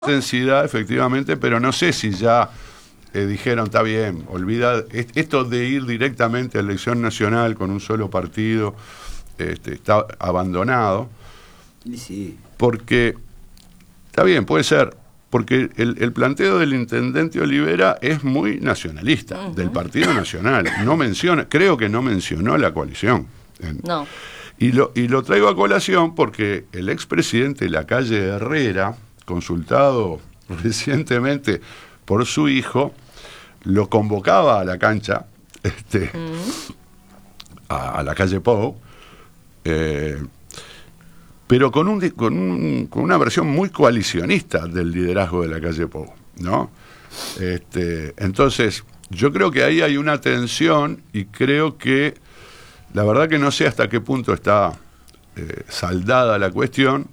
intensidad, efectivamente, pero no sé si ya dijeron, está bien, olvida esto de ir directamente a elección nacional con un solo partido, está abandonado. Sí. Porque, está bien, puede ser, porque el planteo del intendente Olivera es muy nacionalista, del Partido Nacional. No menciona, creo que no mencionó la coalición. No. Y lo traigo a colación porque el expresidente Lacalle Herrera, consultado recientemente por su hijo, lo convocaba a la cancha, a la calle Pou, pero con una versión muy coalicionista del liderazgo de la calle Pou, ¿no? Entonces, yo creo que ahí hay una tensión y creo que, la verdad que no sé hasta qué punto está saldada la cuestión,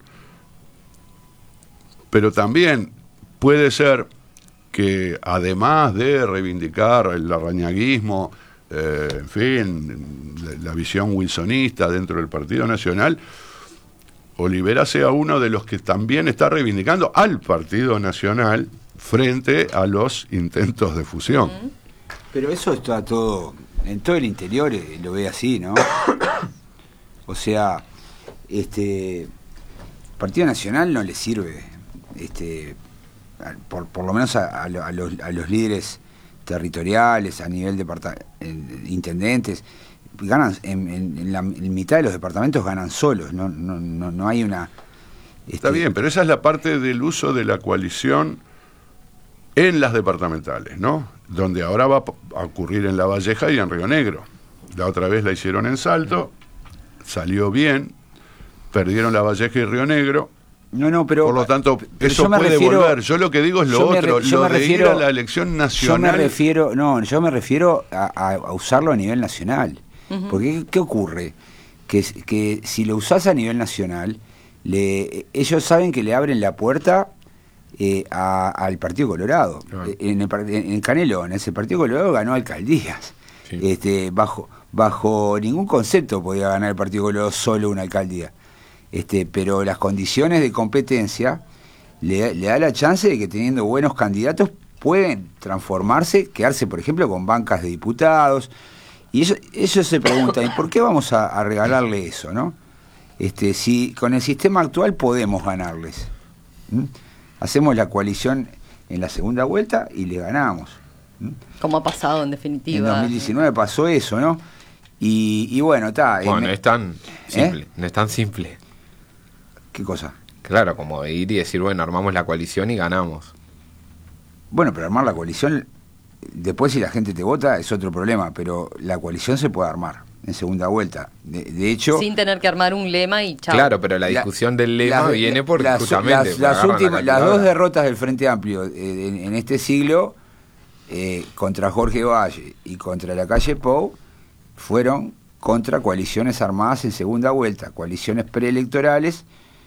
pero también puede ser que además de reivindicar el larrañaguismo, en fin, la visión wilsonista dentro del Partido Nacional, Olivera sea uno de los que también está reivindicando al Partido Nacional frente a los intentos de fusión. Pero eso está todo, en todo el interior lo ve así, ¿no? O sea, Partido Nacional no le sirve, por lo menos a los líderes territoriales, a nivel intendentes, ganan en mitad de los departamentos ganan solos, no hay una... Está bien, pero esa es la parte del uso de la coalición en las departamentales, ¿no? Donde ahora va a ocurrir en La Valleja y en Río Negro. La otra vez la hicieron en Salto, salió bien, perdieron La Valleja y Río Negro. No, pero... Por lo tanto, eso puede volver. Yo lo que digo es lo otro, lo de ir a la elección nacional... Yo me refiero a usarlo a nivel nacional. Porque, ¿qué ocurre? Que si lo usás a nivel nacional, ellos saben que le abren la puerta al Partido Colorado. Claro. En Canelones, ese Partido Colorado ganó alcaldías. Sí. Bajo ningún concepto podía ganar el Partido Colorado solo una alcaldía. Pero las condiciones de competencia le da la chance de que teniendo buenos candidatos pueden transformarse, quedarse por ejemplo con bancas de diputados, y eso se pregunta, ¿y por qué vamos a regalarle eso, no? Si con el sistema actual podemos ganarles. Hacemos la coalición en la segunda vuelta y le ganamos. Como ha pasado en definitiva. En 2019 pasó eso, ¿no? Y bueno, está. Bueno, no es tan simple, no es tan simple. ¿Qué cosa? Claro, como ir y decir, bueno, armamos la coalición y ganamos. Bueno, pero armar la coalición, después si la gente te vota es otro problema, pero la coalición se puede armar en segunda vuelta. De hecho... Sin tener que armar un lema y chao. Claro, pero la discusión del lema viene por justamente... Las dos derrotas del Frente Amplio en este siglo, contra Jorge Valle y contra la calle Pou, fueron contra coaliciones armadas en segunda vuelta, coaliciones preelectorales,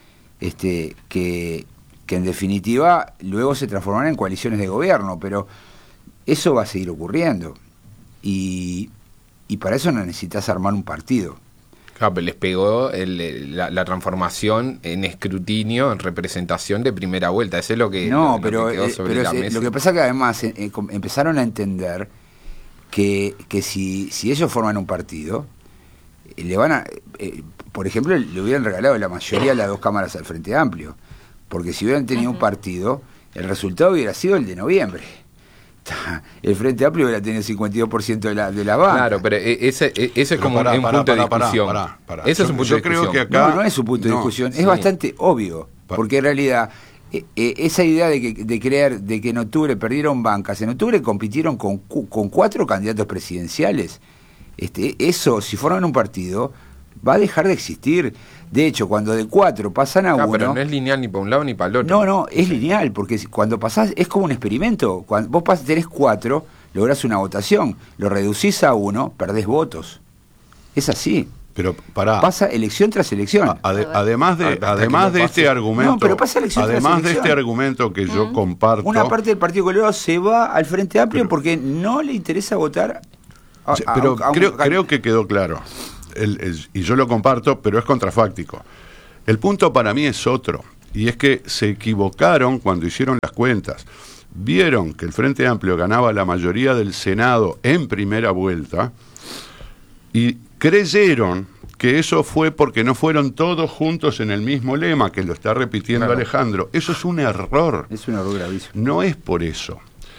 que en definitiva luego se transformarán en coaliciones de gobierno, pero eso va a seguir ocurriendo y para eso no necesitas armar un partido. Claro, pero les pegó la transformación en escrutinio, en representación de primera vuelta. Eso es lo que, quedó sobre la mesa. Lo que pasa es que además empezaron a entender que si ellos forman un partido, le van a... por ejemplo, le hubieran regalado la mayoría de las dos cámaras al Frente Amplio, porque si hubieran tenido un partido, el resultado hubiera sido el de noviembre. El Frente Amplio hubiera tenido 52% de la banca. Claro, pero ese es como un punto de discusión. Ese es un punto de discusión. Creo que acá no es un punto de discusión, es bastante obvio, porque en realidad esa idea de que en octubre perdieron bancas, en octubre compitieron con 4 candidatos presidenciales. Eso, si forman un partido, va a dejar de existir. De hecho, cuando de 4 pasan a 1... pero no es lineal ni para un lado ni para el otro. No, es lineal, porque cuando pasás, es como un experimento. Cuando vos tenés 4, lográs una votación, lo reducís a 1, perdés votos. Es así. Pero pasa elección tras elección. Además de este argumento, argumento que yo comparto, una parte del Partido Colorado se va al Frente Amplio porque no le interesa votar. Pero creo que quedó claro. Y yo lo comparto, pero es contrafáctico. El punto para mí es otro. y es que se equivocaron cuando hicieron las cuentas. Vieron que el Frente Amplio ganaba la mayoría del Senado en primera vuelta y creyeron que eso fue porque no fueron todos juntos en el mismo lema, que lo está repitiendo Alejandro. Eso es un error. Es un error gravísimo. No es por eso.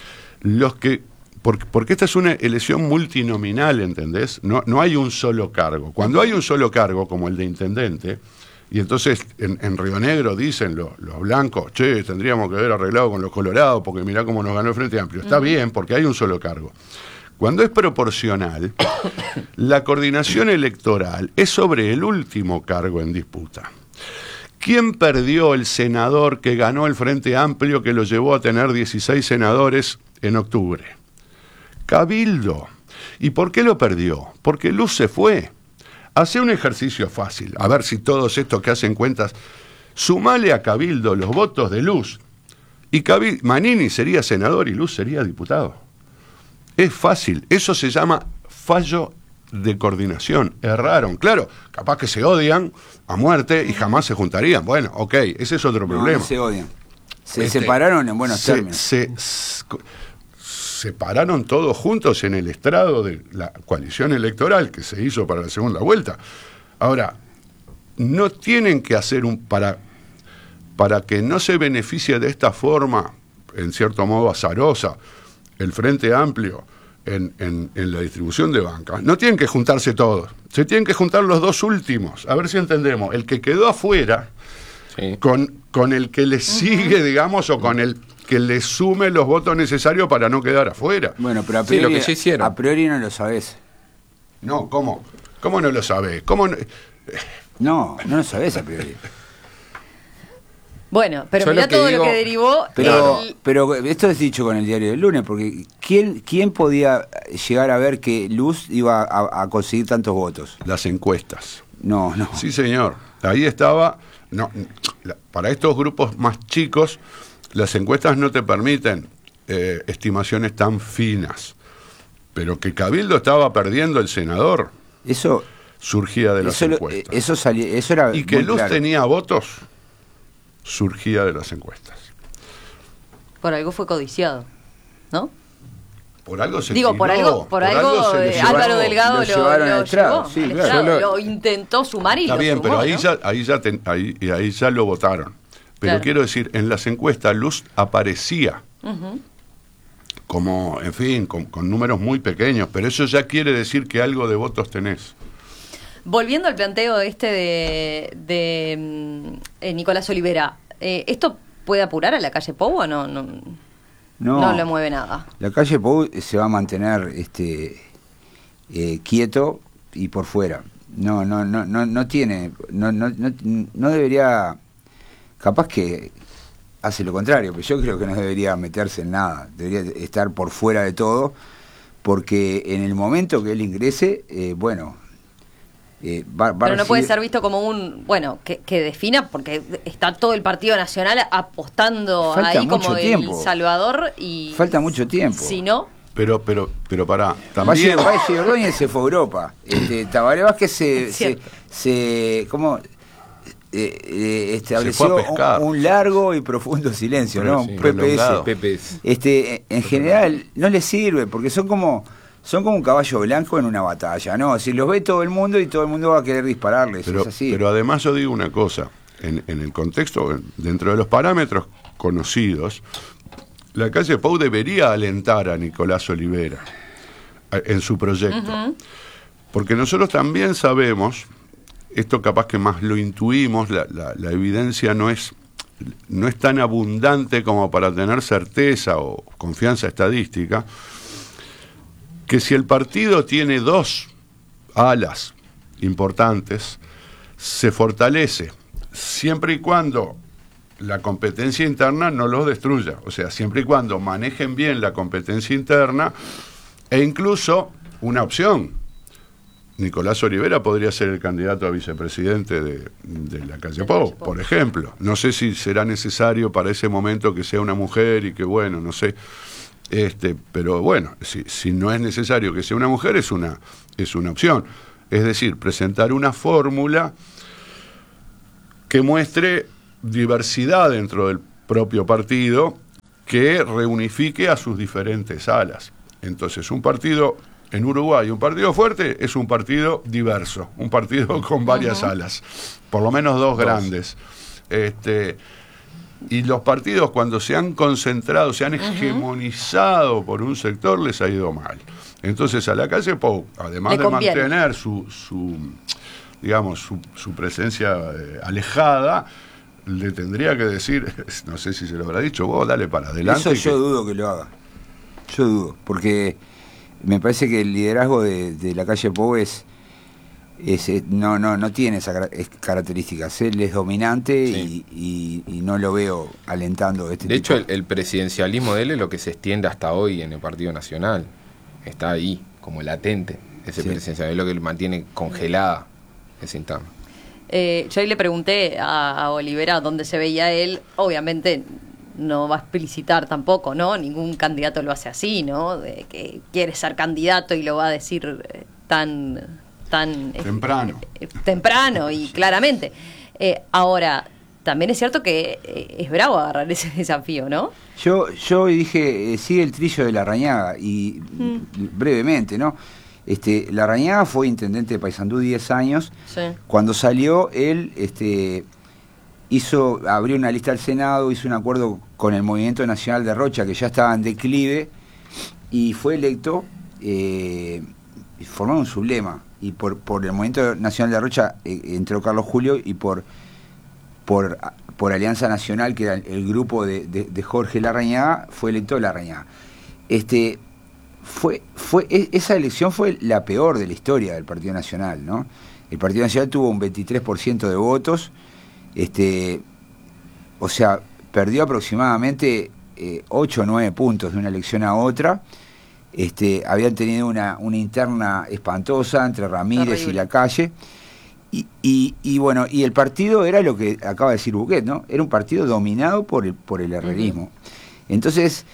Porque esta es una elección multinominal, ¿entendés? No hay un solo cargo. Cuando hay un solo cargo, como el de intendente, y entonces en Río Negro dicen los blancos, che, tendríamos que haber arreglado con los colorados, porque mirá cómo nos ganó el Frente Amplio. Está bien, porque hay un solo cargo. Cuando es proporcional, la coordinación electoral es sobre el último cargo en disputa. ¿Quién perdió el senador que ganó el Frente Amplio, que lo llevó a tener 16 senadores en octubre? Cabildo. ¿Y por qué lo perdió? Porque Luz se fue. Hace un ejercicio fácil, a ver si todos estos que hacen cuentas, sumale a Cabildo los votos de Luz, y Manini sería senador y Luz sería diputado. Es fácil, eso se llama fallo de coordinación. Erraron, claro, capaz que se odian a muerte y jamás se juntarían. Bueno, ok, ese es otro problema. No se odian. Se separaron en buenos términos. Se separaron todos juntos en el estrado de la coalición electoral que se hizo para la segunda vuelta. Ahora, no tienen que hacer para que no se beneficie de esta forma, en cierto modo azarosa, el Frente Amplio en la distribución de bancas, no tienen que juntarse todos, se tienen que juntar los dos últimos, a ver si entendemos, el que quedó afuera con el que le sigue, digamos, o con el que le sume los votos necesarios para no quedar afuera. Bueno, pero a priori, lo que ya hicieron. A priori no lo sabés. No, ¿cómo? ¿Cómo no lo sabés? ¿Cómo no lo sabés a priori. Bueno, pero mirá todo lo que derivó. Pero esto es dicho con el diario del lunes, porque ¿quién podía llegar a ver que Luz iba a conseguir tantos votos? Las encuestas. No. Sí, señor. Ahí estaba. Para estos grupos más chicos, las encuestas no te permiten estimaciones tan finas. Pero que Cabildo estaba perdiendo el senador. Eso surgía de las encuestas. Eso era. Y que Luz tenía votos. Surgía de las encuestas. Por algo fue codiciado, ¿no? Por algo se por algo Álvaro Delgado lo llevó. Sí, claro. Lo intentó sumar y está lo bien, sumó, pero ahí ya lo votaron. Pero quiero decir, en las encuestas Luz aparecía como, en fin, con números muy pequeños, pero eso ya quiere decir que algo de votos tenés. Volviendo al planteo de Nicolás Olivera, ¿esto puede apurar a la calle Pou o no le mueve nada? La calle Pou se va a mantener quieto y por fuera. No debería, capaz que hace lo contrario, pero yo creo que no debería meterse en nada, debería estar por fuera de todo, porque en el momento que él ingrese, pero no puede ser visto como que defina, porque está todo el Partido Nacional apostando ahí como el Salvador y falta mucho tiempo. Si no, pero pará, también Valle Ordóñez se fue a Europa. Tabaré Vázquez estableció un largo y profundo silencio, pero ¿no? Sí, PPS. En general no les sirve, porque son como un caballo blanco en una batalla, ¿no? Si los ve todo el mundo y todo el mundo va a querer dispararles, es así. Pero además yo digo una cosa, en el contexto, dentro de los parámetros conocidos, la calle Pou debería alentar a Nicolás Olivera en su proyecto. Porque nosotros también sabemos, esto capaz que más lo intuimos, la evidencia no es tan abundante como para tener certeza o confianza estadística, que si el partido tiene dos alas importantes, se fortalece, siempre y cuando la competencia interna no los destruya, o sea, siempre y cuando manejen bien la competencia interna, e incluso una opción, Nicolás Olivera podría ser el candidato a vicepresidente de la calle Pou, por ejemplo. No sé si será necesario para ese momento que sea una mujer y que no sé. Pero bueno, si no es necesario que sea una mujer, es una opción. Es decir, presentar una fórmula que muestre diversidad dentro del propio partido que reunifique a sus diferentes alas. Entonces, un partido en Uruguay, un partido fuerte, es un partido diverso, un partido con varias alas, por lo menos dos grandes. Y los partidos, cuando se han concentrado, se han hegemonizado por un sector, les ha ido mal. Entonces, a la calle Pou, además de mantener su presencia alejada, le tendría que decir, no sé si se lo habrá dicho, vos dale para adelante. Eso yo dudo que lo haga. Yo dudo, porque me parece que el liderazgo de la calle Pou no tiene esas características. Él es dominante, sí. y no lo veo alentando este De hecho, el presidencialismo de él es lo que se extiende hasta hoy en el Partido Nacional. Está ahí, como latente, ese presidencialismo, es lo que mantiene congelada esa interna. Yo ahí le pregunté a Olivera dónde se veía él. Obviamente no va a explicitar tampoco, ¿no? Ningún candidato lo hace así, ¿no? De que quiere ser candidato y lo va a decir tan temprano y claramente. Ahora, también es cierto que es bravo agarrar ese desafío, ¿no? Yo dije, sigue el trillo de Larrañaga, y brevemente, ¿no? Larrañaga fue intendente de Paysandú 10 años. Sí. Cuando salió, él abrió una lista al Senado, hizo un acuerdo con el Movimiento Nacional de Rocha, que ya estaba en declive, y fue electo, formaron un sublema, y por el Movimiento Nacional de Rocha entró Carlos Julio, y por Alianza Nacional, que era el grupo de Jorge Larrañaga, fue electo Larrañaga. Esa elección fue la peor de la historia del Partido Nacional, ¿no? El Partido Nacional tuvo un 23% de votos, o sea, perdió aproximadamente 8 o 9 puntos de una elección a otra. Habían tenido una interna espantosa entre Ramírez y Lacalle, y bueno, y el partido era lo que acaba de decir Buquet, ¿no? Era un partido dominado por el herrerismo. Entonces,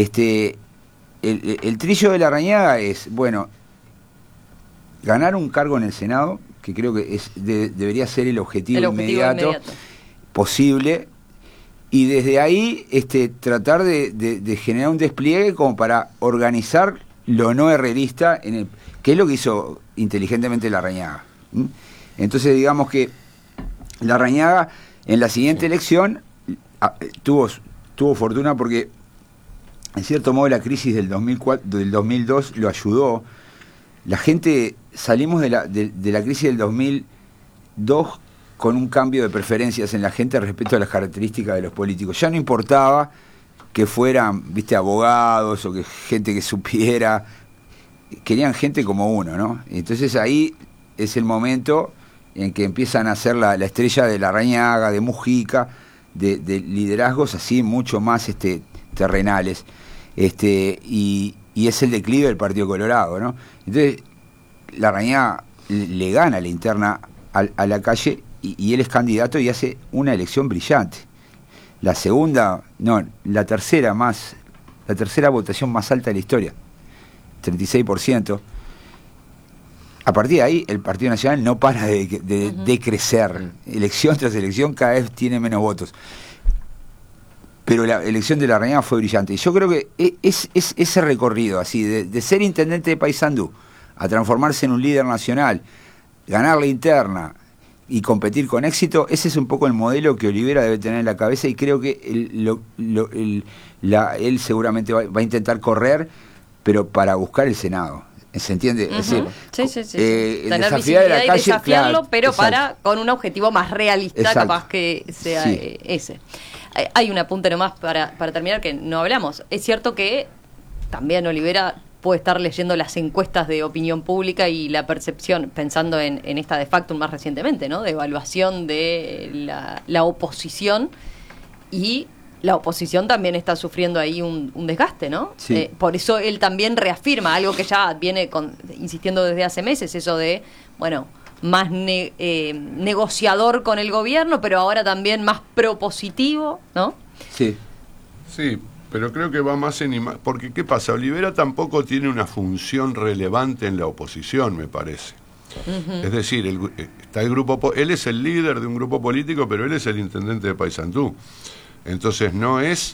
el trillo de Larrañaga es, bueno, ganar un cargo en el Senado, que creo que debería ser el objetivo inmediato posible, y desde ahí tratar de generar un despliegue como para organizar lo no herrerista, que es lo que hizo inteligentemente Larrañaga. Entonces, digamos que Larrañaga en la siguiente elección tuvo fortuna, porque en cierto modo la crisis del 2002 lo ayudó. La gente, salimos de la crisis del 2002 con un cambio de preferencias en la gente respecto a las características de los políticos. Ya no importaba que fueran, abogados o que gente que supiera, querían gente como uno, ¿no? Entonces ahí es el momento en que empiezan a ser la estrella de Larrañaga, de Mujica, de liderazgos así mucho más terrenales, y es el declive del Partido Colorado, ¿no? Entonces Larrañaga le gana la interna a Lacalle, y él es candidato y hace una elección brillante. La tercera votación más alta de la historia, 36%. A partir de ahí, el Partido Nacional no para de crecer. Elección tras elección, cada vez tiene menos votos. Pero la elección de Larrañaga fue brillante. Y yo creo que es ese recorrido, así, de ser intendente de Paysandú a transformarse en un líder nacional, ganar la interna y competir con éxito, ese es un poco el modelo que Olivera debe tener en la cabeza, y creo que él seguramente va a intentar correr, pero para buscar el Senado. ¿Se entiende? Es decir, sí. Tener visibilidad y desafiarlo, pero con un objetivo más realista, capaz que sea ese. Hay un apunte nomás para terminar que no hablamos. Es cierto que también Olivera puede estar leyendo las encuestas de opinión pública y la percepción, pensando en esta de Factum más recientemente, ¿no? De evaluación de la oposición, y la oposición también está sufriendo ahí un desgaste, ¿no? Sí. Por eso él también reafirma algo que ya viene insistiendo desde hace meses, eso de, bueno, más negociador con el gobierno, pero ahora también más propositivo, ¿no? Sí. Sí, pero creo que va más porque ¿qué pasa? Olivera tampoco tiene una función relevante en la oposición, me parece. Es decir, está el grupo, él es el líder de un grupo político, pero él es el intendente de Paysandú. Entonces no es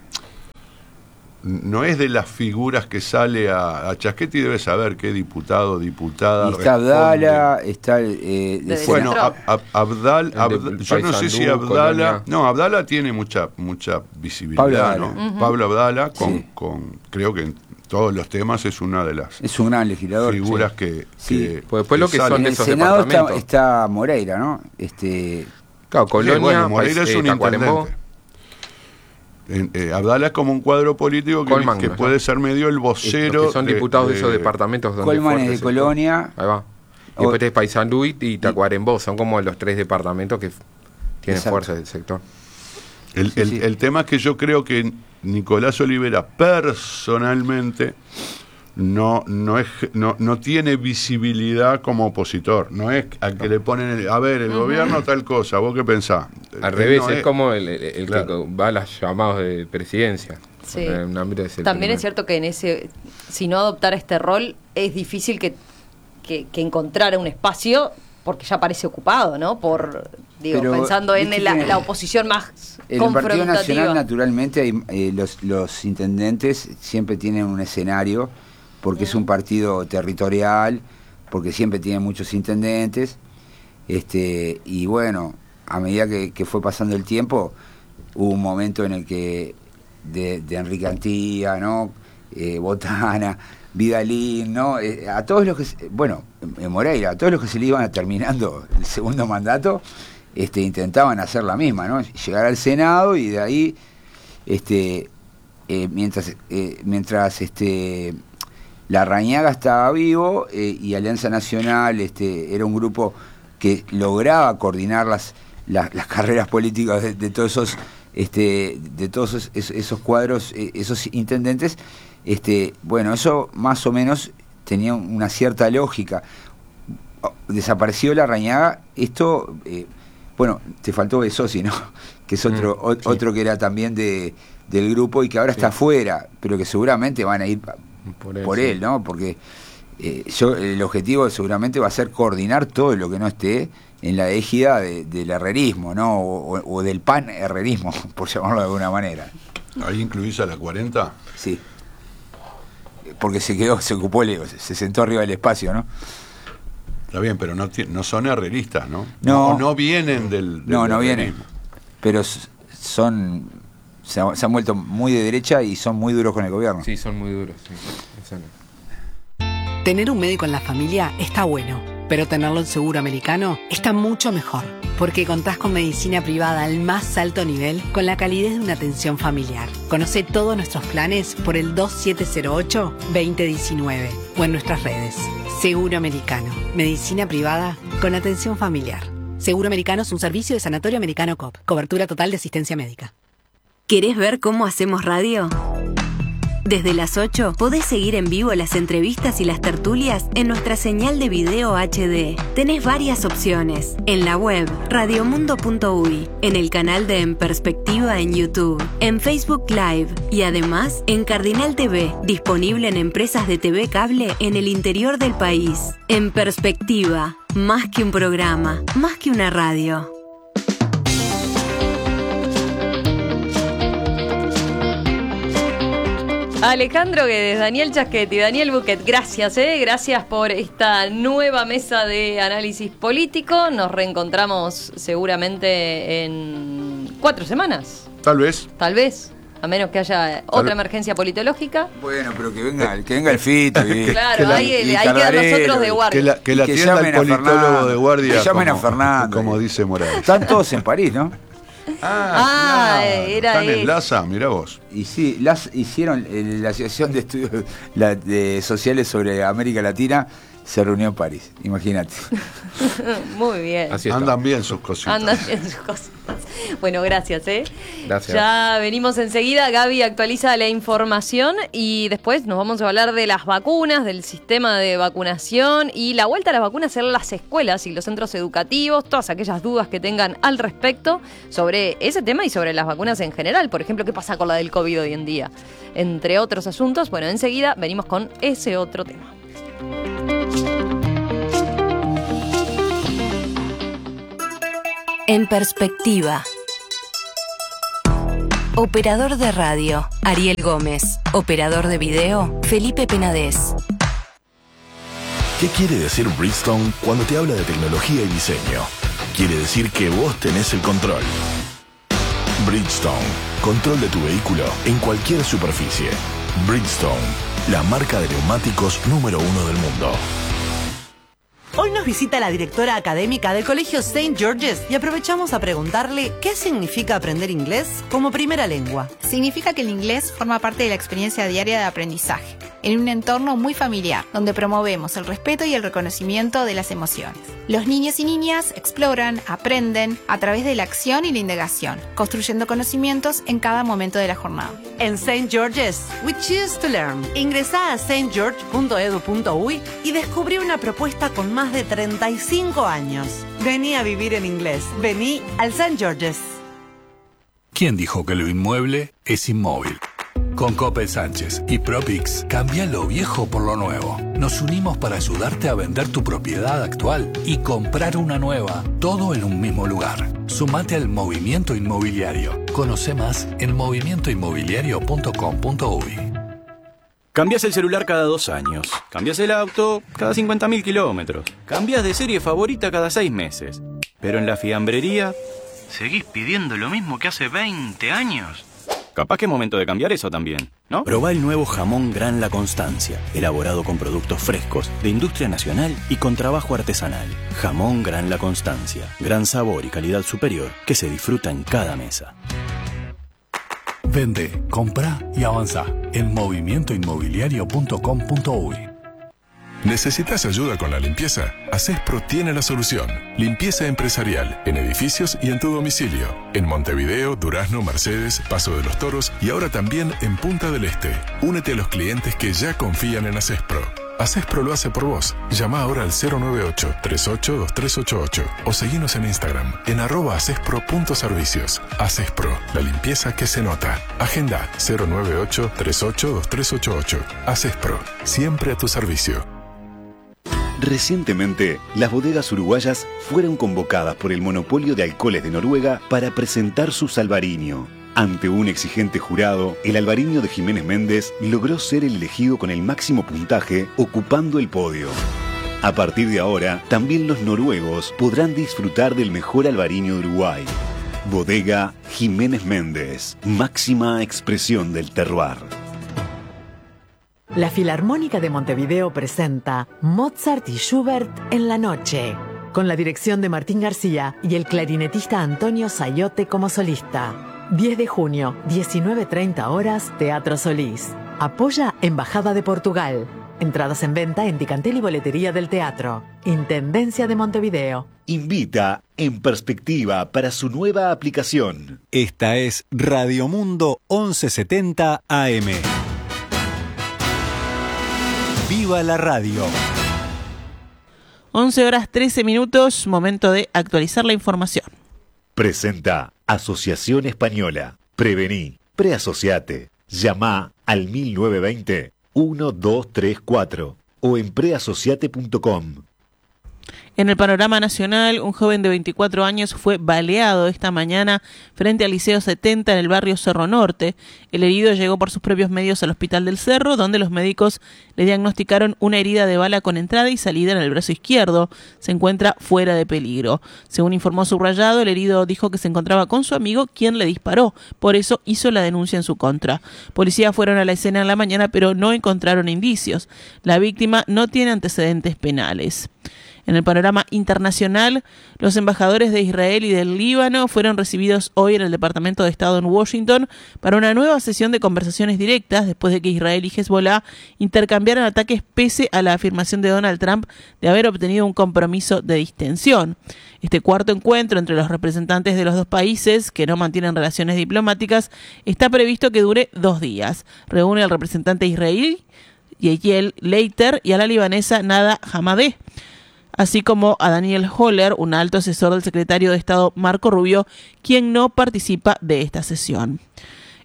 de las figuras que sale a Chasquetti, debe saber qué diputado, diputada. Y está Abdala, está bueno, yo no sé si Abdala, no, Abdala tiene mucha visibilidad, ¿no? Pablo Abdala, creo que en todos los temas es una de las un gran legislador, figuras que pues después lo que son en el Senado está Moreira, ¿no? Claro, Colonia, bueno, Moreira es un intendente. Abdala es como un cuadro político que puede ser medio el vocero. Que son diputados de esos departamentos. Colman es de Colonia. Ahí va. Y después es Paysandú y Tacuarembó. Son como los 3 departamentos que tienen fuerza del sector. El tema es que yo creo que Nicolás Olivera personalmente no tiene visibilidad como opositor. No es al que le ponen el gobierno tal cosa, ¿vos qué pensás? Al revés, es como el claro, que va a los llamados de presidencia. Sí. También es cierto que si no adoptara este rol es difícil que encontrara un espacio, porque ya parece ocupado, ¿no? Pensando en la oposición más confrontativa. En el Partido Nacional, naturalmente, los intendentes siempre tienen un escenario, porque es un partido territorial, porque siempre tiene muchos intendentes, y bueno, a medida que fue pasando el tiempo, hubo un momento en el que de Enrique Antía, ¿no? Botana, Vidalín, ¿no? A todos los que, Moreira, a todos los que se le iban terminando el segundo mandato, intentaban hacer la misma, ¿no? Llegar al Senado y de ahí, mientras Larrañaga estaba vivo y Alianza Nacional era un grupo que lograba coordinar las carreras políticas de todos esos cuadros, esos intendentes. Eso más o menos tenía una cierta lógica. Desapareció Larrañaga, te faltó Besosi, ¿no? Que es otro que era también del grupo y que ahora está afuera, pero que seguramente van a ir por él, ¿no? Porque el objetivo seguramente va a ser coordinar todo lo que no esté en la égida del herrerismo, ¿no? O del pan-herrerismo, por llamarlo de alguna manera. ¿Ahí incluís a la 40? Sí. Porque se ocupó, se sentó arriba del espacio, ¿no? Está bien, pero no son herreristas, ¿no? No vienen del no vienen. Pero se han vuelto muy de derecha y son muy duros con el gobierno. Sí, son muy duros. Sí. Tener un médico en la familia está bueno, pero tenerlo en Seguro Americano está mucho mejor, porque contás con medicina privada al más alto nivel con la calidez de una atención familiar. Conoce todos nuestros planes por el 2708-2019 o en nuestras redes. Seguro Americano, medicina privada con atención familiar. Seguro Americano es un servicio de Sanatorio Americano COP. Cobertura total de asistencia médica. ¿Querés ver cómo hacemos radio? Desde las 8 podés seguir en vivo las entrevistas y las tertulias en nuestra señal de video HD. Tenés varias opciones. En la web radiomundo.uy, en el canal de En Perspectiva en YouTube, en Facebook Live y además en Cardinal TV, disponible en empresas de TV cable en el interior del país. En Perspectiva, más que un programa, más que una radio. Alejandro Guedes, Daniel Chasquetti, Daniel Buquet, gracias, gracias por esta nueva mesa de análisis político. Nos reencontramos seguramente en 4 semanas. Tal vez, a menos que haya otra emergencia politológica. Bueno, pero que venga el Fito. Claro, ahí quedan nosotros de guardia. Que la atienda el politólogo de guardia. Que llamen a Fernando. Como dice Morales. Están todos en París, ¿no? Era están en LASA, mirá vos. Y sí, hicieron la Asociación de Estudios Sociales sobre América Latina, se reunió en París, imagínate. Muy bien. Andan bien sus cositas. Bueno, gracias, Gracias. Ya venimos enseguida. Gaby actualiza la información y después nos vamos a hablar de las vacunas, del sistema de vacunación y la vuelta a las vacunas en las escuelas y los centros educativos, todas aquellas dudas que tengan al respecto sobre ese tema y sobre las vacunas en general. Por ejemplo, ¿qué pasa con la del COVID hoy en día? Entre otros asuntos. Bueno, enseguida venimos con ese otro tema. En perspectiva. Operador de radio, Ariel Gómez. Operador de video, Felipe Penades. ¿Qué quiere decir Bridgestone cuando te habla de tecnología y diseño? Quiere decir que vos tenés el control. Bridgestone, control de tu vehículo en cualquier superficie. Bridgestone, la marca de neumáticos número 1 del mundo. Hoy nos visita la directora académica del Colegio St. George's y aprovechamos a preguntarle qué significa aprender inglés como primera lengua. Significa que el inglés forma parte de la experiencia diaria de aprendizaje, en un entorno muy familiar, donde promovemos el respeto y el reconocimiento de las emociones. Los niños y niñas exploran, aprenden a través de la acción y la indagación, construyendo conocimientos en cada momento de la jornada. En St. George's, we choose to learn. Ingresá a stgeorge.edu.uy y descubrí una propuesta con más de 35 años. Vení a vivir en inglés. Vení al St. George's. ¿Quién dijo que lo inmueble es inmóvil? Con Coppel Sánchez y Propix, cambia lo viejo por lo nuevo. Nos unimos para ayudarte a vender tu propiedad actual y comprar una nueva, todo en un mismo lugar. Sumate al movimiento inmobiliario. Conoce más en movimientoinmobiliario.com.uy. Cambias el celular cada 2 años. Cambias el auto cada 50.000 kilómetros. Cambias de serie favorita cada 6 meses. Pero en la fiambrería, ¿seguís pidiendo lo mismo que hace 20 años? Capaz que es momento de cambiar eso también, ¿no? Probá el nuevo jamón Gran La Constancia, elaborado con productos frescos, de industria nacional y con trabajo artesanal. Jamón Gran La Constancia, gran sabor y calidad superior que se disfruta en cada mesa. Vende, compra y avanza en movimientoinmobiliario.com.uy. ¿Necesitas ayuda con la limpieza? Acespro tiene la solución. Limpieza empresarial, en edificios y en tu domicilio. En Montevideo, Durazno, Mercedes, Paso de los Toros y ahora también en Punta del Este. Únete a los clientes que ya confían en Acespro. Acespro lo hace por vos. Llama ahora al 098-382388 o seguinos en Instagram en @acespro.servicios. Acespro, la limpieza que se nota. Agenda 098-382388. Acespro, siempre a tu servicio. Recientemente, las bodegas uruguayas fueron convocadas por el monopolio de alcoholes de Noruega para presentar su Salvarinho. Ante un exigente jurado, el Alvarinho de Jiménez Méndez logró ser el elegido con el máximo puntaje, ocupando el podio. A partir de ahora, también los noruegos podrán disfrutar del mejor Alvarinho de Uruguay. Bodega Jiménez Méndez, máxima expresión del terroir. La Filarmónica de Montevideo presenta Mozart y Schubert en la noche, con la dirección de Martín García y el clarinetista Antonio Sayote como solista. 10 de junio, 19:30 horas, Teatro Solís. Apoya Embajada de Portugal. Entradas en venta en Ticantel y Boletería del Teatro. Intendencia de Montevideo. Invita En Perspectiva para su nueva aplicación. Esta es Radio Mundo 1170 AM. ¡Viva la radio! 11:13, momento de actualizar la información. Presenta Asociación Española. Prevení, preasociate. Llama al 1920-1234 o en preasociate.com. En el panorama nacional, un joven de 24 años fue baleado esta mañana frente al Liceo 70 en el barrio Cerro Norte. El herido llegó por sus propios medios al Hospital del Cerro, donde los médicos le diagnosticaron una herida de bala con entrada y salida en el brazo izquierdo. Se encuentra fuera de peligro. Según informó Subrayado, el herido dijo que se encontraba con su amigo, quien le disparó. Por eso hizo la denuncia en su contra. Policías fueron a la escena en la mañana, pero no encontraron indicios. La víctima no tiene antecedentes penales. En el panorama internacional, los embajadores de Israel y del Líbano fueron recibidos hoy en el Departamento de Estado en Washington para una nueva sesión de conversaciones directas después de que Israel y Hezbollah intercambiaran ataques pese a la afirmación de Donald Trump de haber obtenido un compromiso de distensión. Este cuarto encuentro entre los representantes de los dos países, que no mantienen relaciones diplomáticas, está previsto que dure 2 días. Reúne al representante israelí, Yael Leiter, y a la libanesa Nada Hamadeh, así como a Daniel Holler, un alto asesor del secretario de Estado Marco Rubio, quien no participa de esta sesión.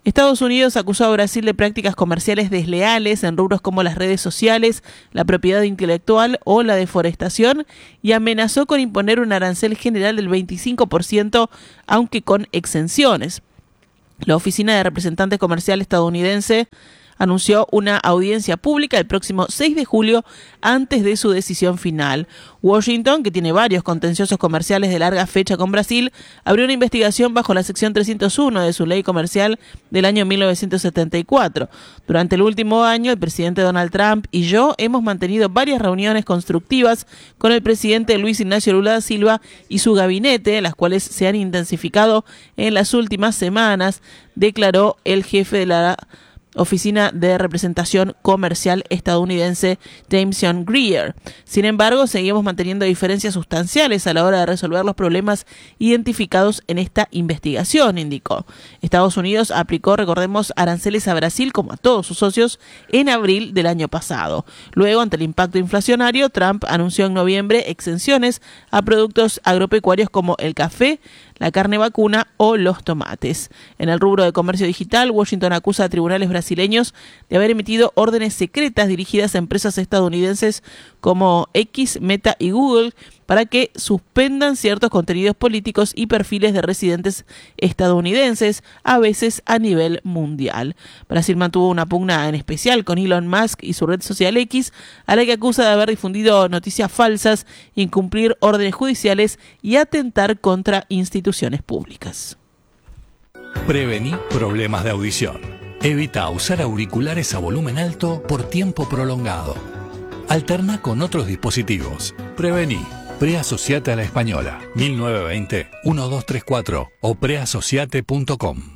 Estados Unidos acusó a Brasil de prácticas comerciales desleales en rubros como las redes sociales, la propiedad intelectual o la deforestación y amenazó con imponer un arancel general del 25%, aunque con exenciones. La Oficina de Representante Comercial estadounidense anunció una audiencia pública el próximo 6 de julio antes de su decisión final. Washington, que tiene varios contenciosos comerciales de larga fecha con Brasil, abrió una investigación bajo la sección 301 de su ley comercial del año 1974. Durante el último año, el presidente Donald Trump y yo hemos mantenido varias reuniones constructivas con el presidente Luis Ignacio Lula da Silva y su gabinete, las cuales se han intensificado en las últimas semanas, declaró el jefe de la Oficina de Representación Comercial estadounidense Jameson Greer. Sin embargo, seguimos manteniendo diferencias sustanciales a la hora de resolver los problemas identificados en esta investigación, indicó. Estados Unidos aplicó, recordemos, aranceles a Brasil como a todos sus socios en abril del año pasado. Luego, ante el impacto inflacionario, Trump anunció en noviembre exenciones a productos agropecuarios como el café, la carne vacuna o los tomates. En el rubro de comercio digital, Washington acusa a tribunales brasileños de haber emitido órdenes secretas dirigidas a empresas estadounidenses como X, Meta y Google para que suspendan ciertos contenidos políticos y perfiles de residentes estadounidenses, a veces a nivel mundial. Brasil mantuvo una pugna en especial con Elon Musk y su red social X, a la que acusa de haber difundido noticias falsas, incumplir órdenes judiciales y atentar contra instituciones públicas. Prevení problemas de audición. Evita usar auriculares a volumen alto por tiempo prolongado. Alterna con otros dispositivos. Prevení. Preasociate a la Española, 1920-1234 o preasociate.com.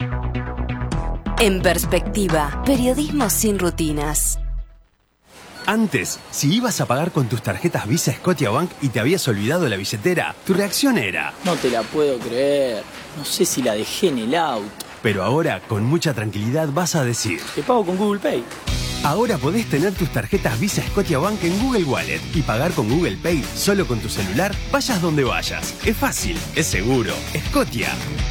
En Perspectiva, periodismo sin rutinas. Antes, si ibas a pagar con tus tarjetas Visa Scotiabank y te habías olvidado la billetera, tu reacción era: no te la puedo creer, no sé si la dejé en el auto. Pero ahora, con mucha tranquilidad, vas a decir: te pago con Google Pay. Ahora podés tener tus tarjetas Visa Scotiabank en Google Wallet y pagar con Google Pay solo con tu celular, vayas donde vayas. Es fácil, es seguro. Scotia.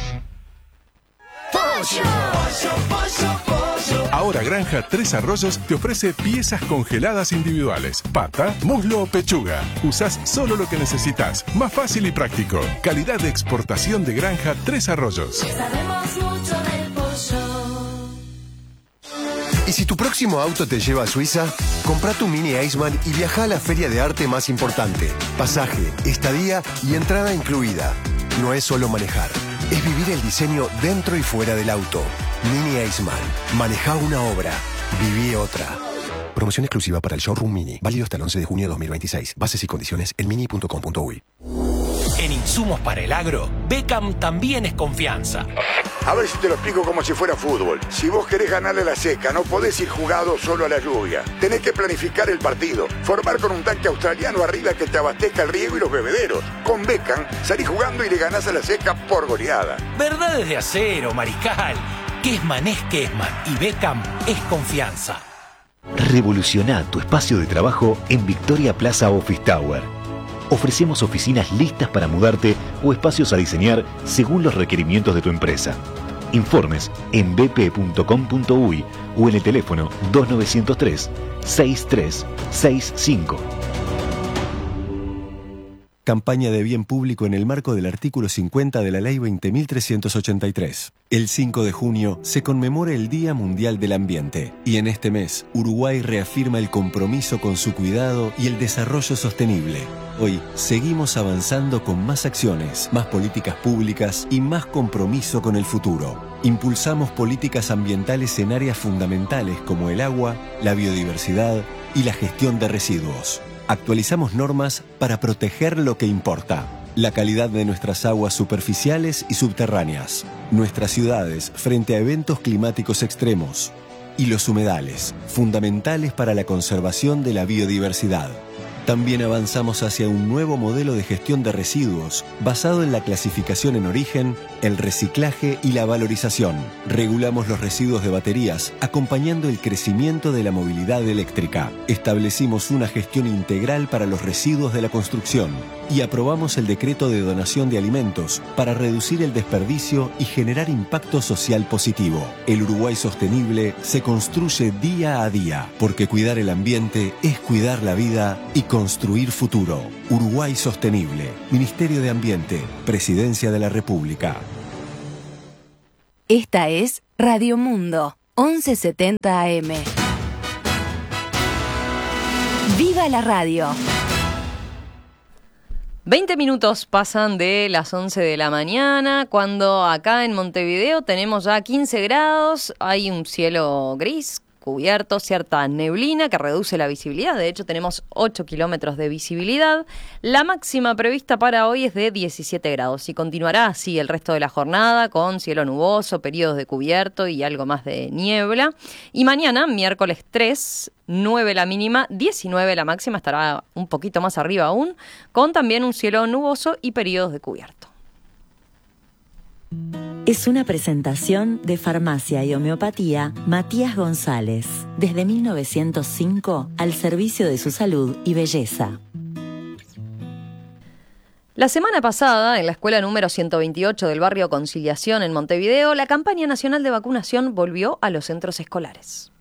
Ahora Granja Tres Arroyos te ofrece piezas congeladas individuales. Pata, muslo o pechuga. Usás solo lo que necesitas. Más fácil y práctico. Calidad de exportación de Granja Tres Arroyos. Sabemos mucho del pollo. ¿Y si tu próximo auto te lleva a Suiza? Comprá tu Mini Iceman y viaja a la feria de arte más importante. Pasaje, estadía y entrada incluida. No es solo manejar, es vivir el diseño dentro y fuera del auto. Mini Iceman. Manejá una obra, viví otra. Promoción exclusiva para el Showroom Mini. Válido hasta el 11 de junio de 2026. Bases y condiciones en mini.com.uy. En insumos para el agro, Beckham también es confianza. A ver si te lo explico como si fuera fútbol. Si vos querés ganarle a la seca, no podés ir jugado solo a la lluvia. Tenés que planificar el partido. Formar con un tanque australiano arriba que te abastezca el riego y los bebederos. Con Beckham, salís jugando y le ganás a la seca por goleada. Verdades de acero, Mariscal. Kessman es Kessman y Beckham es confianza. Revoluciona tu espacio de trabajo en Victoria Plaza Office Tower. Ofrecemos oficinas listas para mudarte o espacios a diseñar según los requerimientos de tu empresa. Informes en bp.com.uy o en el teléfono 2903-6365. Campaña de bien público en el marco del artículo 50 de la Ley 20.383. El 5 de junio se conmemora el Día Mundial del Ambiente y en este mes Uruguay reafirma el compromiso con su cuidado y el desarrollo sostenible. Hoy seguimos avanzando con más acciones, más políticas públicas y más compromiso con el futuro. Impulsamos políticas ambientales en áreas fundamentales como el agua, la biodiversidad y la gestión de residuos. Actualizamos normas para proteger lo que importa: la calidad de nuestras aguas superficiales y subterráneas, nuestras ciudades frente a eventos climáticos extremos y los humedales, fundamentales para la conservación de la biodiversidad. También avanzamos hacia un nuevo modelo de gestión de residuos basado en la clasificación en origen, el reciclaje y la valorización. Regulamos los residuos de baterías, acompañando el crecimiento de la movilidad eléctrica. Establecimos una gestión integral para los residuos de la construcción y aprobamos el decreto de donación de alimentos para reducir el desperdicio y generar impacto social positivo. El Uruguay sostenible se construye día a día, porque cuidar el ambiente es cuidar la vida y construir futuro. Uruguay sostenible. Ministerio de Ambiente. Presidencia de la República. Esta es Radio Mundo, 1170 AM. ¡Viva la radio! 20 minutos pasan de las 11 de la mañana, cuando acá en Montevideo tenemos ya 15 grados, hay un cielo gris, cubierto, cierta neblina que reduce la visibilidad. De hecho, tenemos 8 kilómetros de visibilidad. La máxima prevista para hoy es de 17 grados y continuará así el resto de la jornada con cielo nuboso, periodos de cubierto y algo más de niebla. Y mañana, miércoles 3, 9 la mínima, 19 la máxima, estará un poquito más arriba aún, con también un cielo nuboso y periodos de cubierto. Es una presentación de Farmacia y Homeopatía Matías González, desde 1905 al servicio de su salud y belleza. La semana pasada, en la escuela número 128 del barrio Conciliación en Montevideo, la campaña nacional de vacunación volvió a los centros escolares.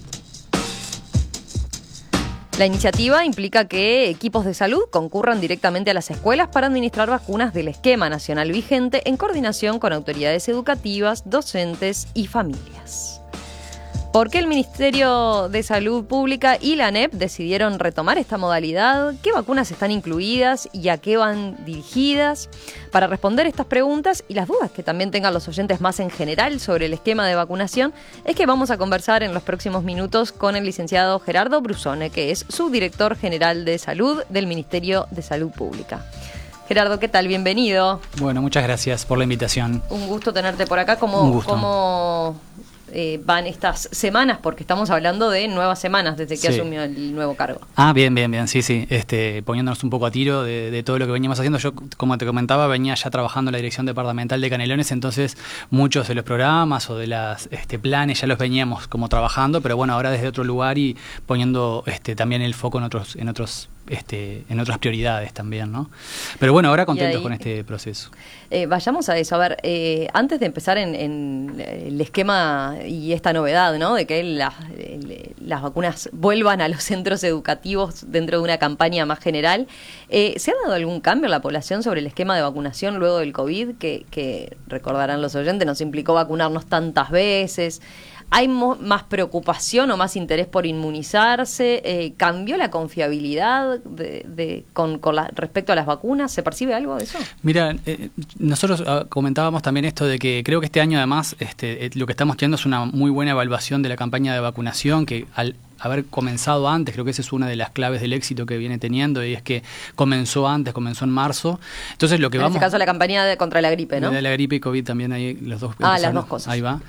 La iniciativa implica que equipos de salud concurran directamente a las escuelas para administrar vacunas del esquema nacional vigente en coordinación con autoridades educativas, docentes y familias. ¿Por qué el Ministerio de Salud Pública y la ANEP decidieron retomar esta modalidad? ¿Qué vacunas están incluidas y a qué van dirigidas? Para responder estas preguntas y las dudas que también tengan los oyentes más en general sobre el esquema de vacunación, es que vamos a conversar en los próximos minutos con el licenciado Gerardo Brusone, que es subdirector general de Salud del Ministerio de Salud Pública. Gerardo, ¿qué tal? Bienvenido. Bueno, muchas gracias por la invitación. Un gusto tenerte por acá. ¿Cómo van estas semanas? Porque estamos hablando de nuevas semanas desde que asumió el nuevo cargo. Bien. Sí. Poniéndonos un poco a tiro de todo lo que veníamos haciendo. Yo, como te comentaba, venía ya trabajando en la Dirección Departamental de Canelones, entonces muchos de los programas o de las planes ya los veníamos como trabajando, pero bueno, ahora desde otro lugar y poniendo también el foco en otras prioridades también, ¿no? Pero bueno, ahora contentos con este proceso. Vayamos a eso. A ver, antes de empezar en el esquema y esta novedad, ¿no?, de que las vacunas vuelvan a los centros educativos dentro de una campaña más general, ¿se ha dado algún cambio en la población sobre el esquema de vacunación luego del COVID, que recordarán los oyentes, nos implicó vacunarnos tantas veces? ¿Hay más preocupación o más interés por inmunizarse? ¿Cambió la confiabilidad respecto a las vacunas? ¿Se percibe algo de eso? Mira, nosotros comentábamos también esto de que creo que este año además lo que estamos teniendo es una muy buena evaluación de la campaña de vacunación, que al haber comenzado antes, creo que esa es una de las claves del éxito que viene teniendo, y es que comenzó en marzo. Entonces lo que en este caso la campaña contra la gripe, ¿no? De la gripe y COVID también, ahí los dos. Las dos cosas. Ahí va.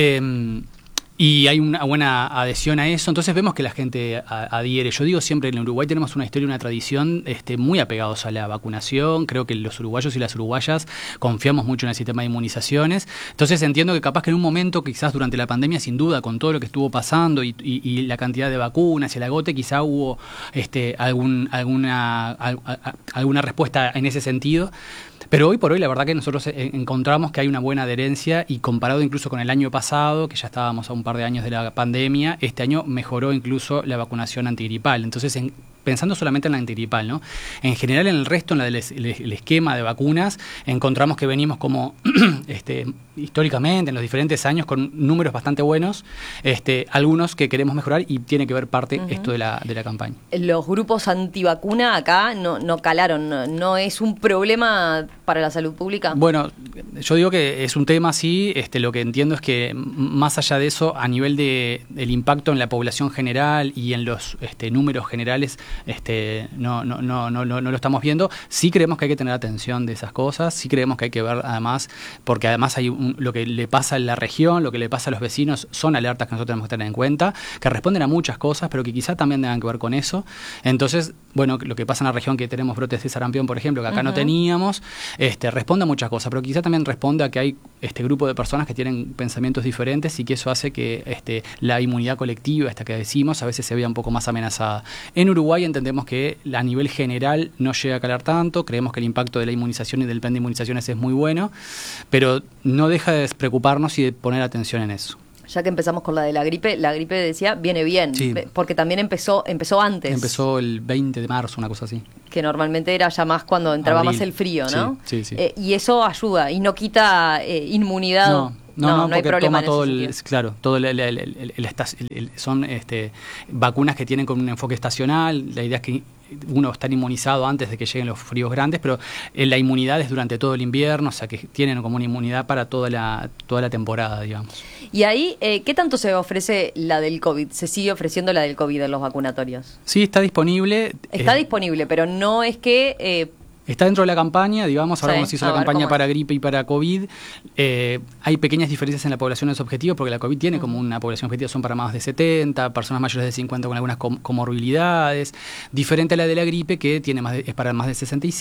Y hay una buena adhesión a eso, entonces vemos que la gente adhiere. Yo digo siempre, en Uruguay tenemos una historia y una tradición muy apegados a la vacunación. Creo que los uruguayos y las uruguayas confiamos mucho en el sistema de inmunizaciones. Entonces entiendo que capaz que en un momento, quizás durante la pandemia, sin duda, con todo lo que estuvo pasando y la cantidad de vacunas y el agote, quizá hubo alguna respuesta en ese sentido. Pero hoy por hoy la verdad que nosotros encontramos que hay una buena adherencia, y comparado incluso con el año pasado, que ya estábamos a un par de años de la pandemia, este año mejoró incluso la vacunación antigripal. Entonces, pensando solamente en la antigripal, ¿no? En general, en el resto, en el esquema de vacunas, encontramos que venimos como históricamente, en los diferentes años, con números bastante buenos, algunos que queremos mejorar, y tiene que ver parte esto de la campaña. Los grupos antivacuna acá no calaron, no es un problema para la salud pública? Bueno, yo digo que es un tema, sí. Lo que entiendo es que más allá de eso, a nivel del impacto en la población general y en los números generales, no lo estamos viendo. Sí creemos que hay que tener atención de esas cosas, sí creemos que hay que ver además, porque además hay lo que le pasa en la región, lo que le pasa a los vecinos, son alertas que nosotros tenemos que tener en cuenta, que responden a muchas cosas, pero que quizá también tengan que ver con eso. Entonces, bueno, lo que pasa en la región, que tenemos brotes de sarampión, por ejemplo, que acá no teníamos, responde a muchas cosas, pero quizá también responde a que hay este grupo de personas que tienen pensamientos diferentes y que eso hace que la inmunidad colectiva, esta que decimos, a veces se vea un poco más amenazada. En Uruguay entendemos que a nivel general no llega a calar tanto, creemos que el impacto de la inmunización y del plan de inmunizaciones es muy bueno, pero no deja de preocuparnos y de poner atención en eso. Ya que empezamos con la gripe decía, viene bien, sí, porque también empezó antes. Empezó el 20 de marzo, una cosa así. Que normalmente era ya más cuando entraba Abril. Más el frío, ¿no? Sí. Y eso ayuda y no quita inmunidad. No hay problema toma todo todo son vacunas que tienen con un enfoque estacional. La idea es que uno está inmunizado antes de que lleguen los fríos grandes, pero la inmunidad es durante todo el invierno, o sea que tienen como una inmunidad para toda la temporada, digamos. Y ahí, ¿qué tanto se ofrece la del COVID? ¿Se sigue ofreciendo la del COVID en los vacunatorios? Sí, está disponible. Está disponible, pero no es que... Está dentro de la campaña, digamos, ahora como se hizo la campaña para gripe y para COVID, hay pequeñas diferencias en la población de los objetivos, porque la COVID tiene como una población objetiva, son para más de 70, personas mayores de 50 con algunas comorbilidades, diferente a la de la gripe, que tiene es para más de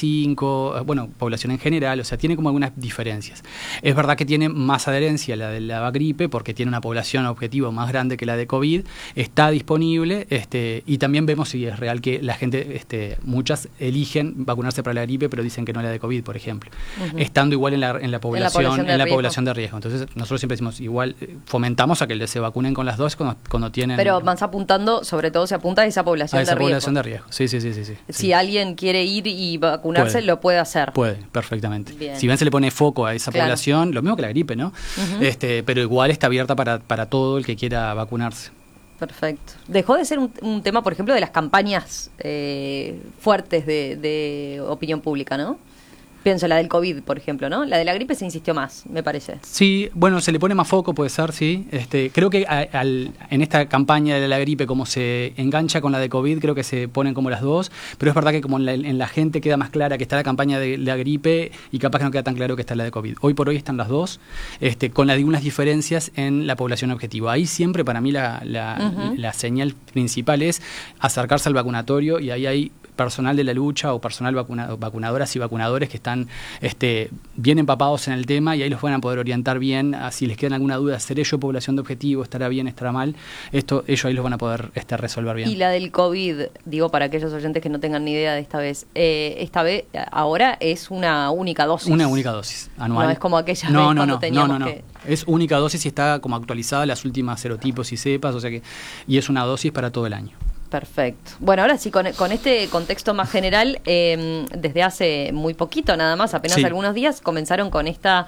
65, bueno, población en general, o sea, tiene como algunas diferencias. Es verdad que tiene más adherencia la de la gripe, porque tiene una población objetivo más grande que la de COVID, está disponible, y también vemos si es real que la gente, muchas eligen vacunarse para la gripe, pero dicen que no la de COVID, por ejemplo, estando igual en la población de riesgo. Entonces nosotros siempre decimos, igual fomentamos a que se vacunen con las dos cuando tienen... Pero vas apuntando, sobre todo se apunta a esa población de riesgo. A esa población de riesgo, sí. Si alguien quiere ir y vacunarse, lo puede hacer. Puede, perfectamente. Bien. Si bien se le pone foco a esa población, lo mismo que la gripe, ¿no? Pero igual está abierta para todo el que quiera vacunarse. Perfecto. Dejó de ser un tema, por ejemplo, de las campañas fuertes de opinión pública, ¿no? Pienso la del COVID, por ejemplo, ¿no? La de la gripe se insistió más, me parece. Sí, bueno, se le pone más foco, puede ser, sí. Creo que en esta campaña de la gripe, como se engancha con la de COVID, creo que se ponen como las dos, pero es verdad que como en la gente queda más clara que está la campaña de la gripe y capaz que no queda tan claro que está la de COVID. Hoy por hoy están las dos, con algunas diferencias en la población objetivo. Ahí siempre para mí la señal principal es acercarse al vacunatorio, y ahí hay personal de la lucha o personal vacunadoras y vacunadores que están bien empapados en el tema, y ahí los van a poder orientar bien. Si les quedan alguna duda, ¿seré yo población de objetivo? ¿Estará bien? ¿Estará mal? Ellos ahí los van a poder resolver bien. Y la del COVID, digo, para aquellos oyentes que no tengan ni idea de esta vez ahora es una única dosis. Una única dosis anual. No es como aquella vez cuando teníamos que... Es única dosis y está como actualizada las últimas serotipos y cepas, o sea que, y es una dosis para todo el año. Perfecto. Bueno, ahora sí, con este contexto más general, desde hace muy poquito nada más, apenas algunos días, comenzaron con esta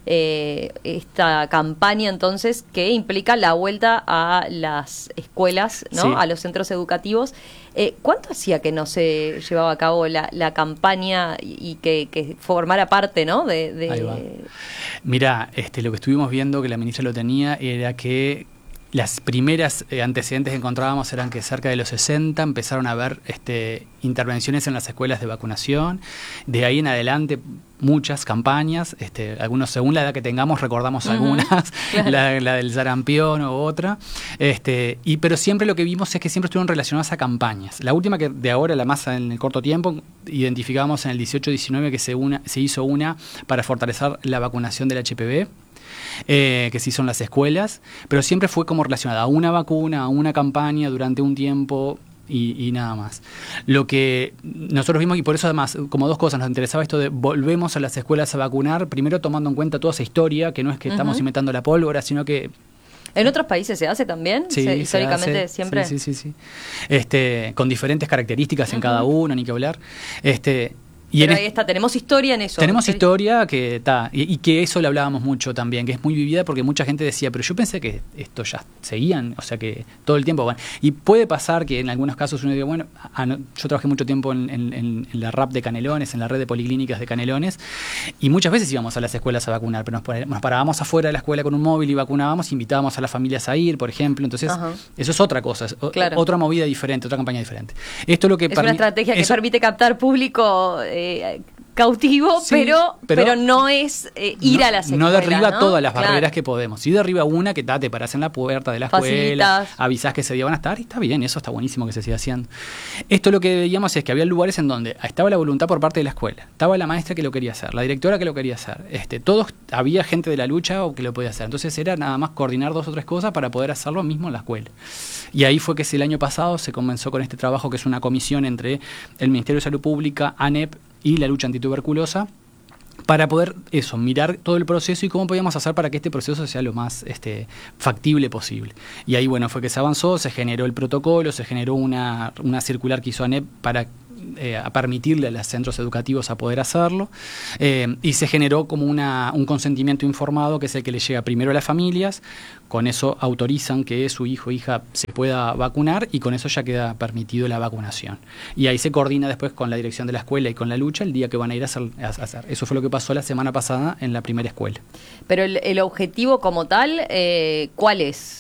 campaña entonces que implica la vuelta a las escuelas, ¿no? Sí. A los centros educativos. ¿Cuánto hacía que no se llevaba a cabo la campaña y que formara parte, ¿no? Ahí va. Mirá, lo que estuvimos viendo, que la ministra lo tenía, era que las primeras antecedentes que encontrábamos eran que cerca de los 60 empezaron a haber intervenciones en las escuelas de vacunación. De ahí en adelante muchas campañas, algunos según la edad que tengamos recordamos algunas, claro. la del sarampión u otra, pero siempre lo que vimos es que siempre estuvieron relacionadas a campañas. La última que de ahora, la más en el corto tiempo, identificamos en el 18-19 que se hizo una para fortalecer la vacunación del HPV, que sí son las escuelas, pero siempre fue como relacionada a una vacuna, a una campaña durante un tiempo y nada más. Lo que nosotros vimos, y por eso además, como dos cosas, nos interesaba esto de volvemos a las escuelas a vacunar, primero tomando en cuenta toda esa historia, que no es que estamos inventando la pólvora, sino que... ¿En otros países se hace también? Sí, históricamente hace, siempre. Sí. Con diferentes características en cada uno, ni que hablar. Pero ahí está, tenemos historia en eso. Tenemos historia que está, y que eso le hablábamos mucho también, que es muy vivida porque mucha gente decía, pero yo pensé que esto ya seguían, o sea que todo el tiempo van. Y puede pasar que en algunos casos uno diga, bueno, yo trabajé mucho tiempo en la RAP de Canelones, en la red de policlínicas de Canelones, y muchas veces íbamos a las escuelas a vacunar, pero nos parábamos afuera de la escuela con un móvil y vacunábamos, invitábamos a las familias a ir, por ejemplo. Entonces, eso es otra cosa, otra movida diferente, otra campaña diferente. Esto lo que es una estrategia que permite captar público cautivo, sí, pero no es ir a las escuelas. No derriba todas las barreras que podemos. Sí derriba una que te parás en la puerta de la escuela, avisás que ese día van a estar y está bien, eso está buenísimo que se siga haciendo. Esto lo que veíamos es que había lugares en donde estaba la voluntad por parte de la escuela, estaba la maestra que lo quería hacer, la directora que lo quería hacer, había gente de la lucha o que lo podía hacer. Entonces era nada más coordinar 2 o 3 cosas para poder hacerlo mismo en la escuela. Y ahí fue que el año pasado se comenzó con este trabajo que es una comisión entre el Ministerio de Salud Pública, ANEP y la lucha antituberculosa, para poder mirar todo el proceso y cómo podíamos hacer para que este proceso sea lo más factible posible. Y ahí fue que se avanzó, se generó el protocolo, se generó una circular que hizo ANEP para a permitirle a los centros educativos a poder hacerlo, y se generó como un consentimiento informado que es el que le llega primero a las familias. Con eso autorizan que su hijo o hija se pueda vacunar y con eso ya queda permitido la vacunación. Y ahí se coordina después con la dirección de la escuela y con la lucha el día que van a ir a hacer. Eso fue lo que pasó la semana pasada en la primera escuela. Pero el objetivo como tal, ¿cuál es?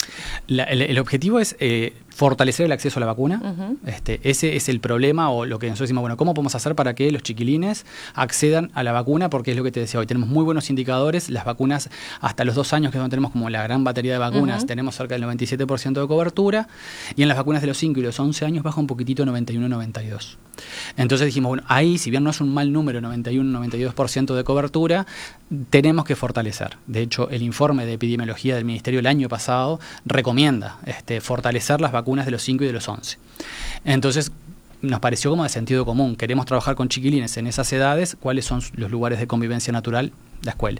El objetivo es fortalecer el acceso a la vacuna. Uh-huh. Ese es el problema, o lo que nosotros decimos, bueno, ¿cómo podemos hacer para que los chiquilines accedan a la vacuna? Porque es lo que te decía hoy, tenemos muy buenos indicadores, las vacunas hasta los 2 años, que es donde tenemos como la gran batería de vacunas, uh-huh, tenemos cerca del 97% de cobertura, y en las vacunas de los 5 y los 11 años baja un poquitito, 91-92. Entonces dijimos, bueno, ahí, si bien no es un mal número, 91-92% de cobertura, tenemos que fortalecer. De hecho, el informe de epidemiología del Ministerio el año pasado recomienda fortalecer las vacunas de los 5 y de los 11. Entonces, nos pareció como de sentido común. Queremos trabajar con chiquilines en esas edades, cuáles son los lugares de convivencia natural, la escuela.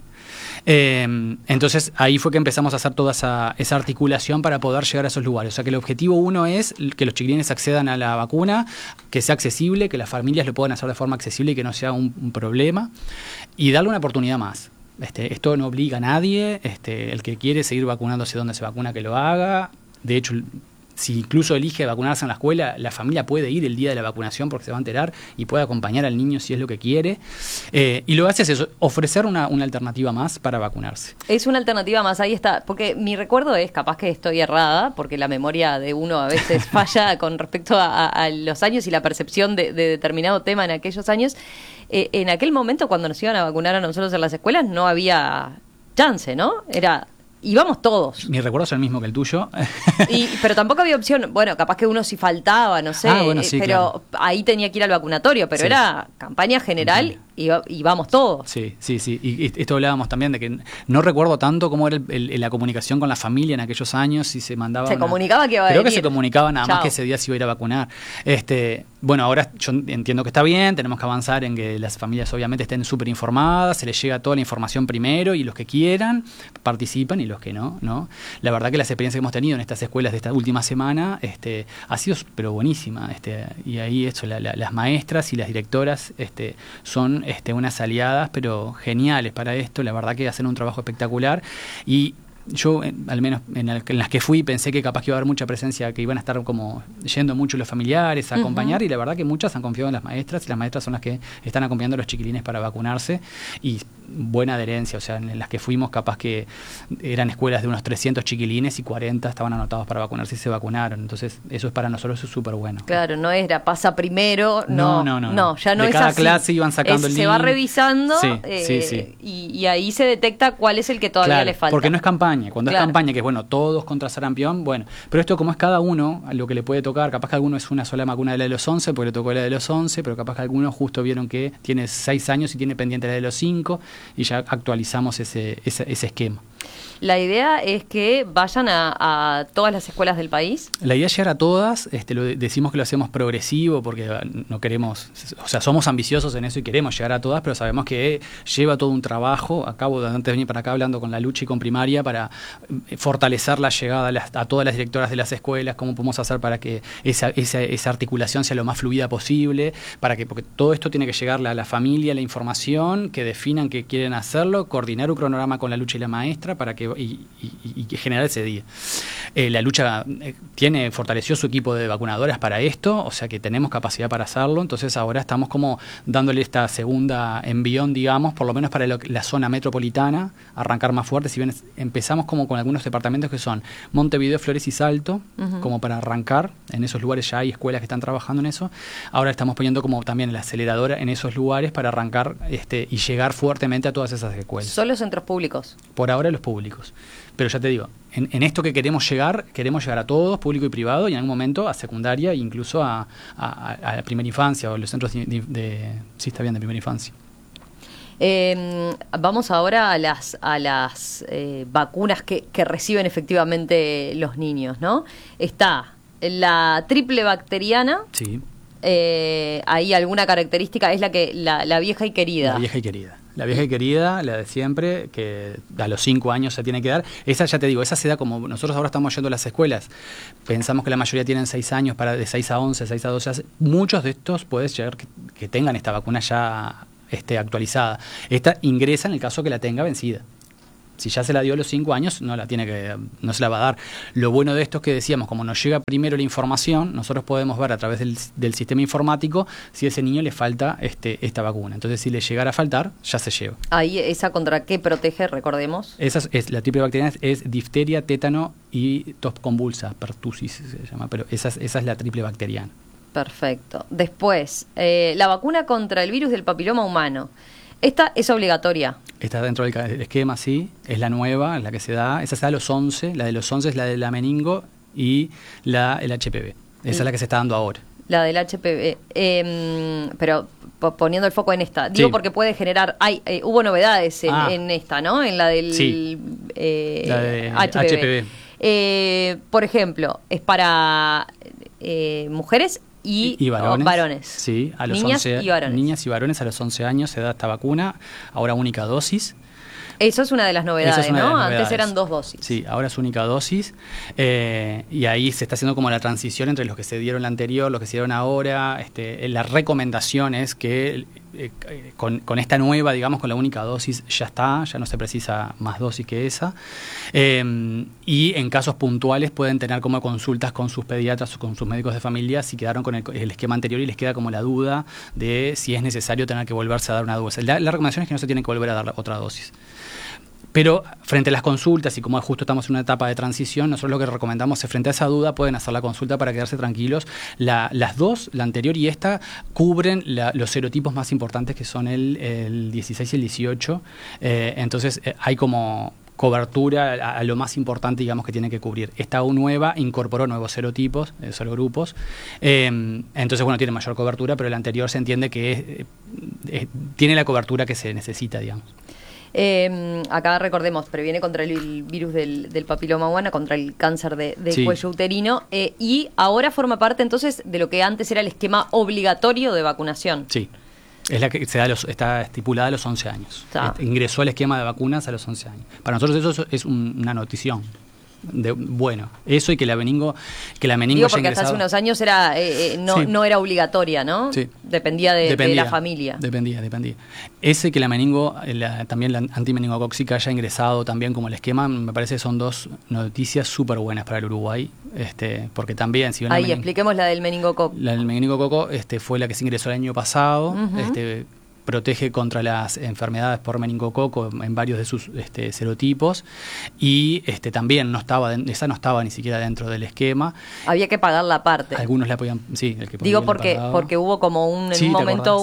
Entonces ahí fue que empezamos a hacer toda esa articulación para poder llegar a esos lugares. O sea que el objetivo 1 es que los chiquilines accedan a la vacuna, que sea accesible, que las familias lo puedan hacer de forma accesible y que no sea un problema, y darle una oportunidad más. Esto no obliga a nadie, el que quiere seguir vacunándose donde se vacuna, que lo haga. De hecho, si incluso elige vacunarse en la escuela, la familia puede ir el día de la vacunación porque se va a enterar y puede acompañar al niño si es lo que quiere. Y lo que hace es eso, ofrecer una alternativa más para vacunarse. Es una alternativa más, ahí está. Porque mi recuerdo es, capaz que estoy errada, porque la memoria de uno a veces falla con respecto a los años y la percepción de determinado tema en aquellos años. En aquel momento, cuando nos iban a vacunar a nosotros en las escuelas, no había chance, ¿no? Íbamos todos. Mi recuerdo es el mismo que el tuyo. Pero tampoco había opción. Bueno, capaz que uno sí faltaba, no sé. Bueno, sí, pero claro, ahí tenía que ir al vacunatorio. Pero sí, era campaña general y vamos todos. Sí. Y esto hablábamos también de que no recuerdo tanto cómo era la comunicación con la familia en aquellos años. Si se mandaba. Se comunicaba que iba a venir. Creo que se comunicaba nada más que ese día se iba a ir a vacunar. Bueno, ahora yo entiendo que está bien. Tenemos que avanzar en que las familias obviamente estén súper informadas. Se les llega toda la información primero y los que quieran participan y los que no. La verdad que las experiencias que hemos tenido en estas escuelas de esta última semana ha sido pero buenísima. Y ahí las maestras y las directoras son unas aliadas pero geniales para esto. La verdad que hacen un trabajo espectacular. Y yo, al menos en las que fui, pensé que capaz que iba a haber mucha presencia, que iban a estar como yendo mucho los familiares a acompañar, y la verdad que muchas han confiado en las maestras, y las maestras son las que están acompañando a los chiquilines para vacunarse, y buena adherencia. O sea, en las que fuimos, capaz que eran escuelas de unos 300 chiquilines y 40 estaban anotados para vacunarse y se vacunaron. Entonces, eso es para nosotros súper bueno. Claro, no era pasa primero, no, ya no de es cada así. Clase iban sacando el niño. Se va revisando, sí. Y ahí se detecta cuál es el que todavía le falta. Porque no es campaña. Cuando es campaña, que es todos contra sarampión, pero esto como es cada uno, a lo que le puede tocar, capaz que alguno es una sola vacuna de la de los 11, porque le tocó la de los 11, pero capaz que algunos justo vieron que tiene 6 años y tiene pendiente la de los 5, y ya actualizamos ese esquema. La idea es que vayan a todas las escuelas del país. La idea es llegar a todas, decimos que lo hacemos progresivo porque no queremos, o sea, somos ambiciosos en eso y queremos llegar a todas, pero sabemos que lleva todo un trabajo. Acabo de antes de venir para acá hablando con la Lucha y con Primaria para fortalecer la llegada a todas las directoras de las escuelas, cómo podemos hacer para que esa articulación sea lo más fluida posible, porque todo esto tiene que llegarle a la familia, la información, que definan que quieren hacerlo, coordinar un cronograma con la Lucha y la maestra para que y generar ese día. La Lucha fortaleció su equipo de vacunadoras para esto, o sea que tenemos capacidad para hacerlo, entonces ahora estamos como dándole esta segunda envión, digamos, por lo menos para la zona metropolitana, arrancar más fuerte, si bien empezamos como con algunos departamentos que son Montevideo, Flores y Salto, como para arrancar, en esos lugares ya hay escuelas que están trabajando en eso, ahora estamos poniendo como también la aceleradora en esos lugares para arrancar y llegar fuertemente a todas esas escuelas. ¿Solo centros públicos? Por ahora los públicos. Pero ya te digo, en esto que queremos llegar a todos, público y privado, y en algún momento a secundaria e incluso a primera infancia o los centros sí, está bien, de primera infancia. Vamos ahora a las vacunas que reciben efectivamente los niños, ¿no? Está la triple bacteriana. Sí. ¿Hay alguna característica? Es la vieja y querida. La vieja y querida. La vieja y querida, la de siempre, que a los 5 años se tiene que dar. Esa, ya te digo, esa se da como nosotros ahora estamos yendo a las escuelas. Pensamos que la mayoría tienen 6 años, de 6 a 11, 6 a 12. Muchos de estos puedes llegar que tengan esta vacuna ya actualizada. Esta ingresa en el caso que la tenga vencida. Si ya se la dio a los 5 años, no se la va a dar. Lo bueno de esto es que decíamos, como nos llega primero la información, nosotros podemos ver a través del sistema informático si a ese niño le falta esta vacuna. Entonces, si le llegara a faltar, ya se lleva. Ahí, ¿esa contra qué protege, recordemos? La triple bacteriana es difteria, tétano y tos convulsa, pertusis se llama, pero esa es la triple bacteriana. Perfecto. Después, la vacuna contra el virus del papiloma humano. ¿Esta es obligatoria? Está dentro del esquema, sí. Es la nueva, la que se da. Esa se da a los 11. La de los 11 es la de la meningo y el HPV. Esa es la que se está dando ahora. La del HPV. Pero poniendo el foco en esta. Digo, sí, porque puede generar... hubo novedades en esta, ¿no? En la del la de HPV. Por ejemplo, es para mujeres y varones. Sí, a los niñas 11, y varones. Niñas y varones a los 11 años se da esta vacuna, ahora única dosis. Eso es una de las novedades, ¿no? Antes eran 2 dosis. Sí, ahora es única dosis. Y ahí se está haciendo como la transición entre los que se dieron la anterior, los que se dieron ahora. La recomendación es que con esta nueva, digamos, con la única dosis ya no se precisa más dosis que esa. Y en casos puntuales pueden tener como consultas con sus pediatras o con sus médicos de familia si quedaron con el esquema anterior y les queda como la duda de si es necesario tener que volverse a dar una dosis. La recomendación es que no se tiene que volver a dar otra dosis. Pero frente a las consultas, y como justo estamos en una etapa de transición, nosotros lo que recomendamos es, frente a esa duda, pueden hacer la consulta para quedarse tranquilos. Las dos, la anterior y esta, cubren los serotipos más importantes, que son el 16 y el 18. Entonces hay como cobertura a lo más importante, digamos, que tiene que cubrir. Esta nueva incorporó nuevos serotipos, serogrupos. Entonces, bueno, tiene mayor cobertura, pero la anterior se entiende que tiene la cobertura que se necesita, digamos. Acá recordemos, previene contra el virus del papiloma humano, contra el cáncer de sí, cuello uterino, y ahora forma parte entonces de lo que antes era el esquema obligatorio de vacunación. Sí, es la que está estipulada a los 11 años. Ingresó al esquema de vacunas a los 11 años. Para nosotros eso es una notición. Bueno, eso y que la meningo digo, porque hasta hace unos años era no era obligatoria, ¿no? Sí. Dependía de la familia. Dependía. Ese que la meningo, también la antimeningocóxica haya ingresado también como el esquema, me parece que son 2 noticias súper buenas para el Uruguay, porque también si ahí expliquemos la del meningococo. La del meningococo fue la que se ingresó el año pasado. Uh-huh. Protege contra las enfermedades por meningococo en varios de sus serotipos, y también esa no estaba ni siquiera dentro del esquema. Había que pagar la parte. Algunos la podían, sí, el que digo porque hubo como en un momento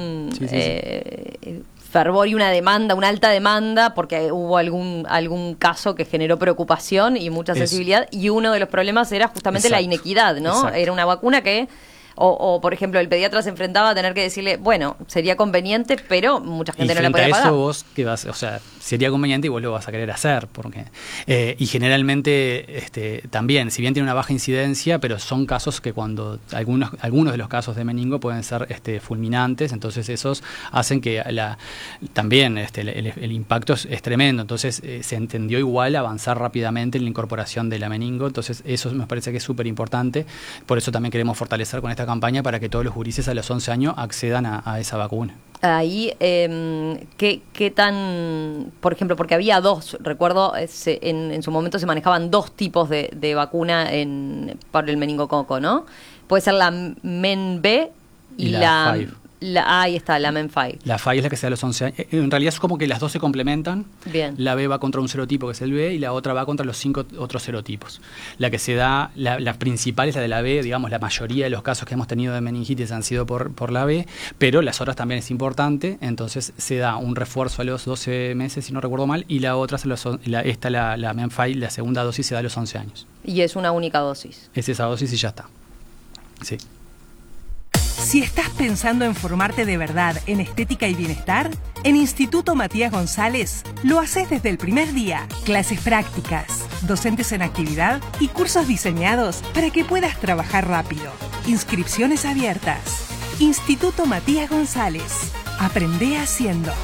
fervor y una alta demanda, porque hubo algún caso que generó preocupación y mucha sensibilidad, y uno de los problemas era justamente la inequidad, ¿no? Exacto. Era una vacuna que O, por ejemplo, el pediatra se enfrentaba a tener que decirle, bueno, sería conveniente, pero mucha gente no la podía pagar. Y frente a eso vos, ¿qué vas? O sea, sería conveniente y vos lo vas a querer hacer. Porque y generalmente también, si bien tiene una baja incidencia, pero son casos que cuando algunos de los casos de meningo pueden ser fulminantes, entonces esos hacen que también el impacto es tremendo. Entonces se entendió igual avanzar rápidamente en la incorporación de la meningo. Entonces eso me parece que es súper importante. Por eso también queremos fortalecer con esta campaña para que todos los gurises a los 11 años accedan a esa vacuna. Ahí, ¿qué tan...? Por ejemplo, porque había dos, recuerdo, en su momento se manejaban dos tipos de vacuna para el meningococo, ¿no? Puede ser la MEN-B y la ahí está, la MEN-5. La FAI es la que se da a los 11 años. En realidad es como que las dos se complementan. Bien. La B va contra un serotipo que es el B y la otra va contra los 5 otros serotipos. La que se da, la principal es la de la B, digamos, la mayoría de los casos que hemos tenido de meningitis han sido por la B, pero las otras también es importante, entonces se da un refuerzo a los 12 meses, si no recuerdo mal, y la otra, la MEN-5, la segunda dosis se da a los 11 años. Y es una única dosis. Es esa dosis y ya está. Sí. Si estás pensando en formarte de verdad en estética y bienestar, en Instituto Matías González lo haces desde el primer día. Clases prácticas, docentes en actividad y cursos diseñados para que puedas trabajar rápido. Inscripciones abiertas. Instituto Matías González. Aprende haciendo.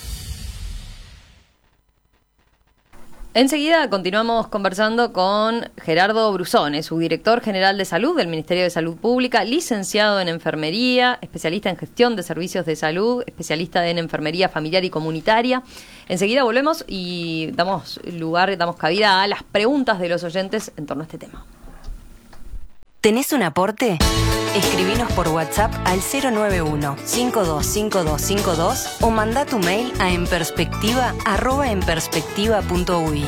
Enseguida continuamos conversando con Gerardo Brusone, subdirector general de salud del Ministerio de Salud Pública, licenciado en enfermería, especialista en gestión de servicios de salud, especialista en enfermería familiar y comunitaria. Enseguida volvemos y damos cabida a las preguntas de los oyentes en torno a este tema. ¿Tenés un aporte? Escribinos por WhatsApp al 091-525252 o manda tu mail a enperspectiva@enperspectiva.ui.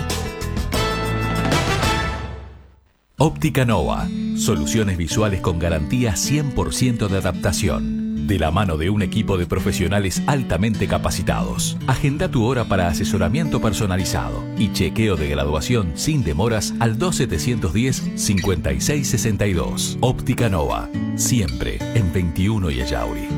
Óptica Nova. Soluciones visuales con garantía 100% de adaptación. De la mano de un equipo de profesionales altamente capacitados. Agenda tu hora para asesoramiento personalizado y chequeo de graduación sin demoras al 2710-5662. Óptica Nova. Siempre en 21 y Ayauri.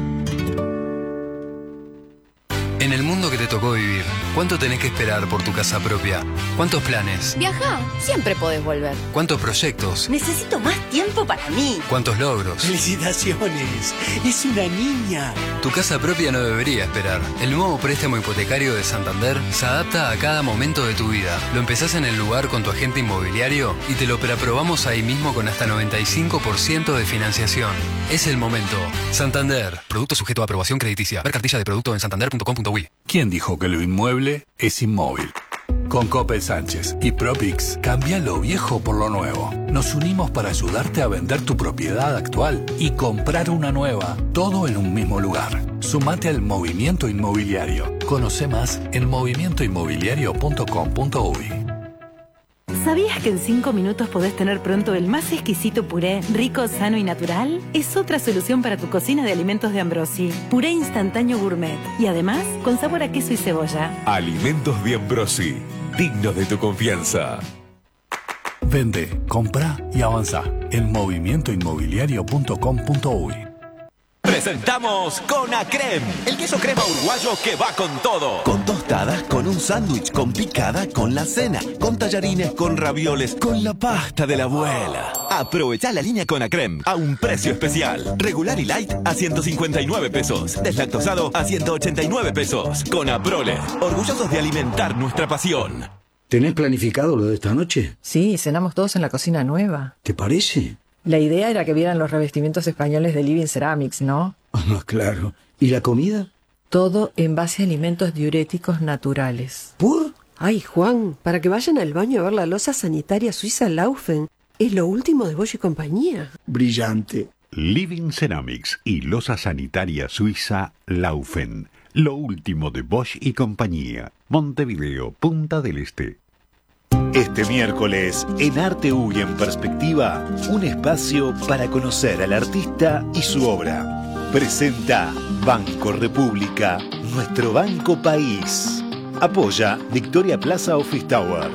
En el mundo que te tocó vivir, ¿cuánto tenés que esperar por tu casa propia? ¿Cuántos planes? Viajá, siempre podés volver. ¿Cuántos proyectos? Necesito más tiempo para mí. ¿Cuántos logros? ¡Felicitaciones! ¡Es una niña! Tu casa propia no debería esperar. El nuevo préstamo hipotecario de Santander se adapta a cada momento de tu vida. Lo empezás en el lugar con tu agente inmobiliario y te lo preaprobamos ahí mismo con hasta 95% de financiación. Es el momento. Santander. Producto sujeto a aprobación crediticia. Ver cartilla de producto en santander.com.uy. ¿Quién dijo que lo inmueble es inmóvil? Con Coppel Sánchez y Propix, cambia lo viejo por lo nuevo. Nos unimos para ayudarte a vender tu propiedad actual y comprar una nueva, todo en un mismo lugar. Sumate al movimiento inmobiliario. Conoce más en movimientoinmobiliario.com.uy. ¿Sabías que en 5 minutos podés tener pronto el más exquisito puré, rico, sano y natural? Es otra solución para tu cocina de alimentos de Ambrosi. Puré instantáneo gourmet. Y además, con sabor a queso y cebolla. Alimentos de Ambrosi. Dignos de tu confianza. Vende, compra y avanza en movimientoinmobiliario.com.uy. Presentamos Conacrem, el queso crema uruguayo que va con todo. Con tostadas, con un sándwich, con picada, con la cena, con tallarines, con ravioles, con la pasta de la abuela. Aprovechá la línea Conacrem a un precio especial. Regular y light a 159 pesos. Deslactosado a 189 pesos. Conaprole, orgullosos de alimentar nuestra pasión. ¿Tenés planificado lo de esta noche? Sí, cenamos todos en la cocina nueva. ¿Te parece? La idea era que vieran los revestimientos españoles de Living Ceramics, ¿no? Ah, claro. ¿Y la comida? Todo en base a alimentos diuréticos naturales. ¿Por? Ay, Juan, para que vayan al baño a ver la loza sanitaria suiza Laufen. Es lo último de Bosch y compañía. Brillante. Living Ceramics y loza sanitaria suiza Laufen. Lo último de Bosch y compañía. Montevideo, Punta del Este. Este miércoles, en Arte U y en Perspectiva, un espacio para conocer al artista y su obra. Presenta Banco República, nuestro banco país. Apoya Victoria Plaza Office Tower.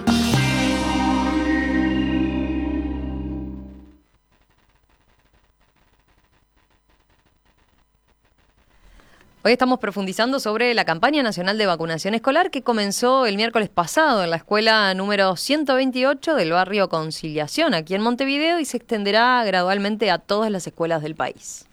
Hoy estamos profundizando sobre la campaña nacional de vacunación escolar que comenzó el miércoles pasado en la escuela número 128 del barrio Conciliación, aquí en Montevideo, y se extenderá gradualmente a todas las escuelas del país.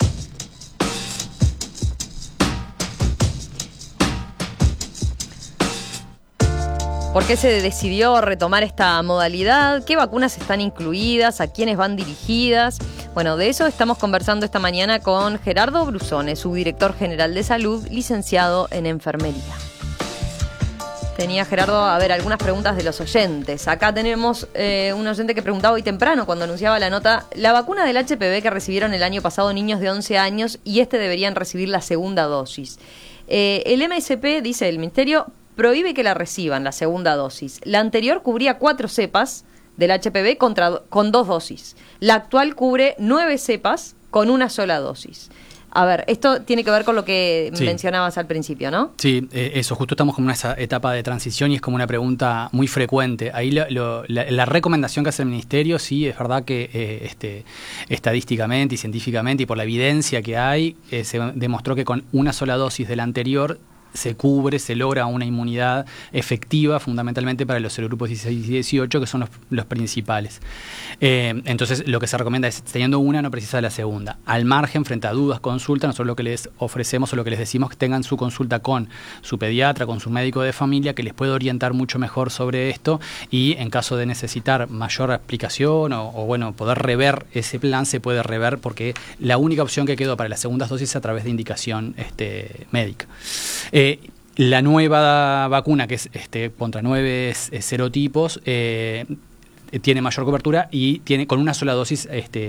¿Por qué se decidió retomar esta modalidad? ¿Qué vacunas están incluidas? ¿A quiénes van dirigidas? Bueno, de eso estamos conversando esta mañana con Gerardo Brusone, subdirector general de salud, licenciado en enfermería. Tenía, Gerardo, algunas preguntas de los oyentes. Acá tenemos un oyente que preguntaba hoy temprano, cuando anunciaba la nota, la vacuna del HPV que recibieron el año pasado niños de 11 años y deberían recibir la segunda dosis. El MSP, dice el Ministerio, prohíbe que la reciban, la segunda dosis. La anterior cubría 4 cepas del HPV con 2 dosis. La actual cubre 9 cepas con una sola dosis. A ver, esto tiene que ver con lo que mencionabas al principio, ¿no? Sí, eso, justo estamos como en esa etapa de transición y es como una pregunta muy frecuente. Ahí la recomendación que hace el Ministerio, sí, es verdad que estadísticamente y científicamente y por la evidencia que hay, se demostró que con una sola dosis de la anterior se logra una inmunidad efectiva fundamentalmente para los serogrupos 16 y 18, que son los principales. Entonces, lo que se recomienda es, teniendo una, no precisa de la segunda. Al margen, frente a dudas, consulta, nosotros lo que les ofrecemos o lo que les decimos es que tengan su consulta con su pediatra, con su médico de familia, que les puede orientar mucho mejor sobre esto y en caso de necesitar mayor explicación o poder rever ese plan, se puede rever porque la única opción que quedó para las segundas dosis es a través de indicación médica. La nueva vacuna, que es contra 9 serotipos, tiene mayor cobertura y tiene con una sola dosis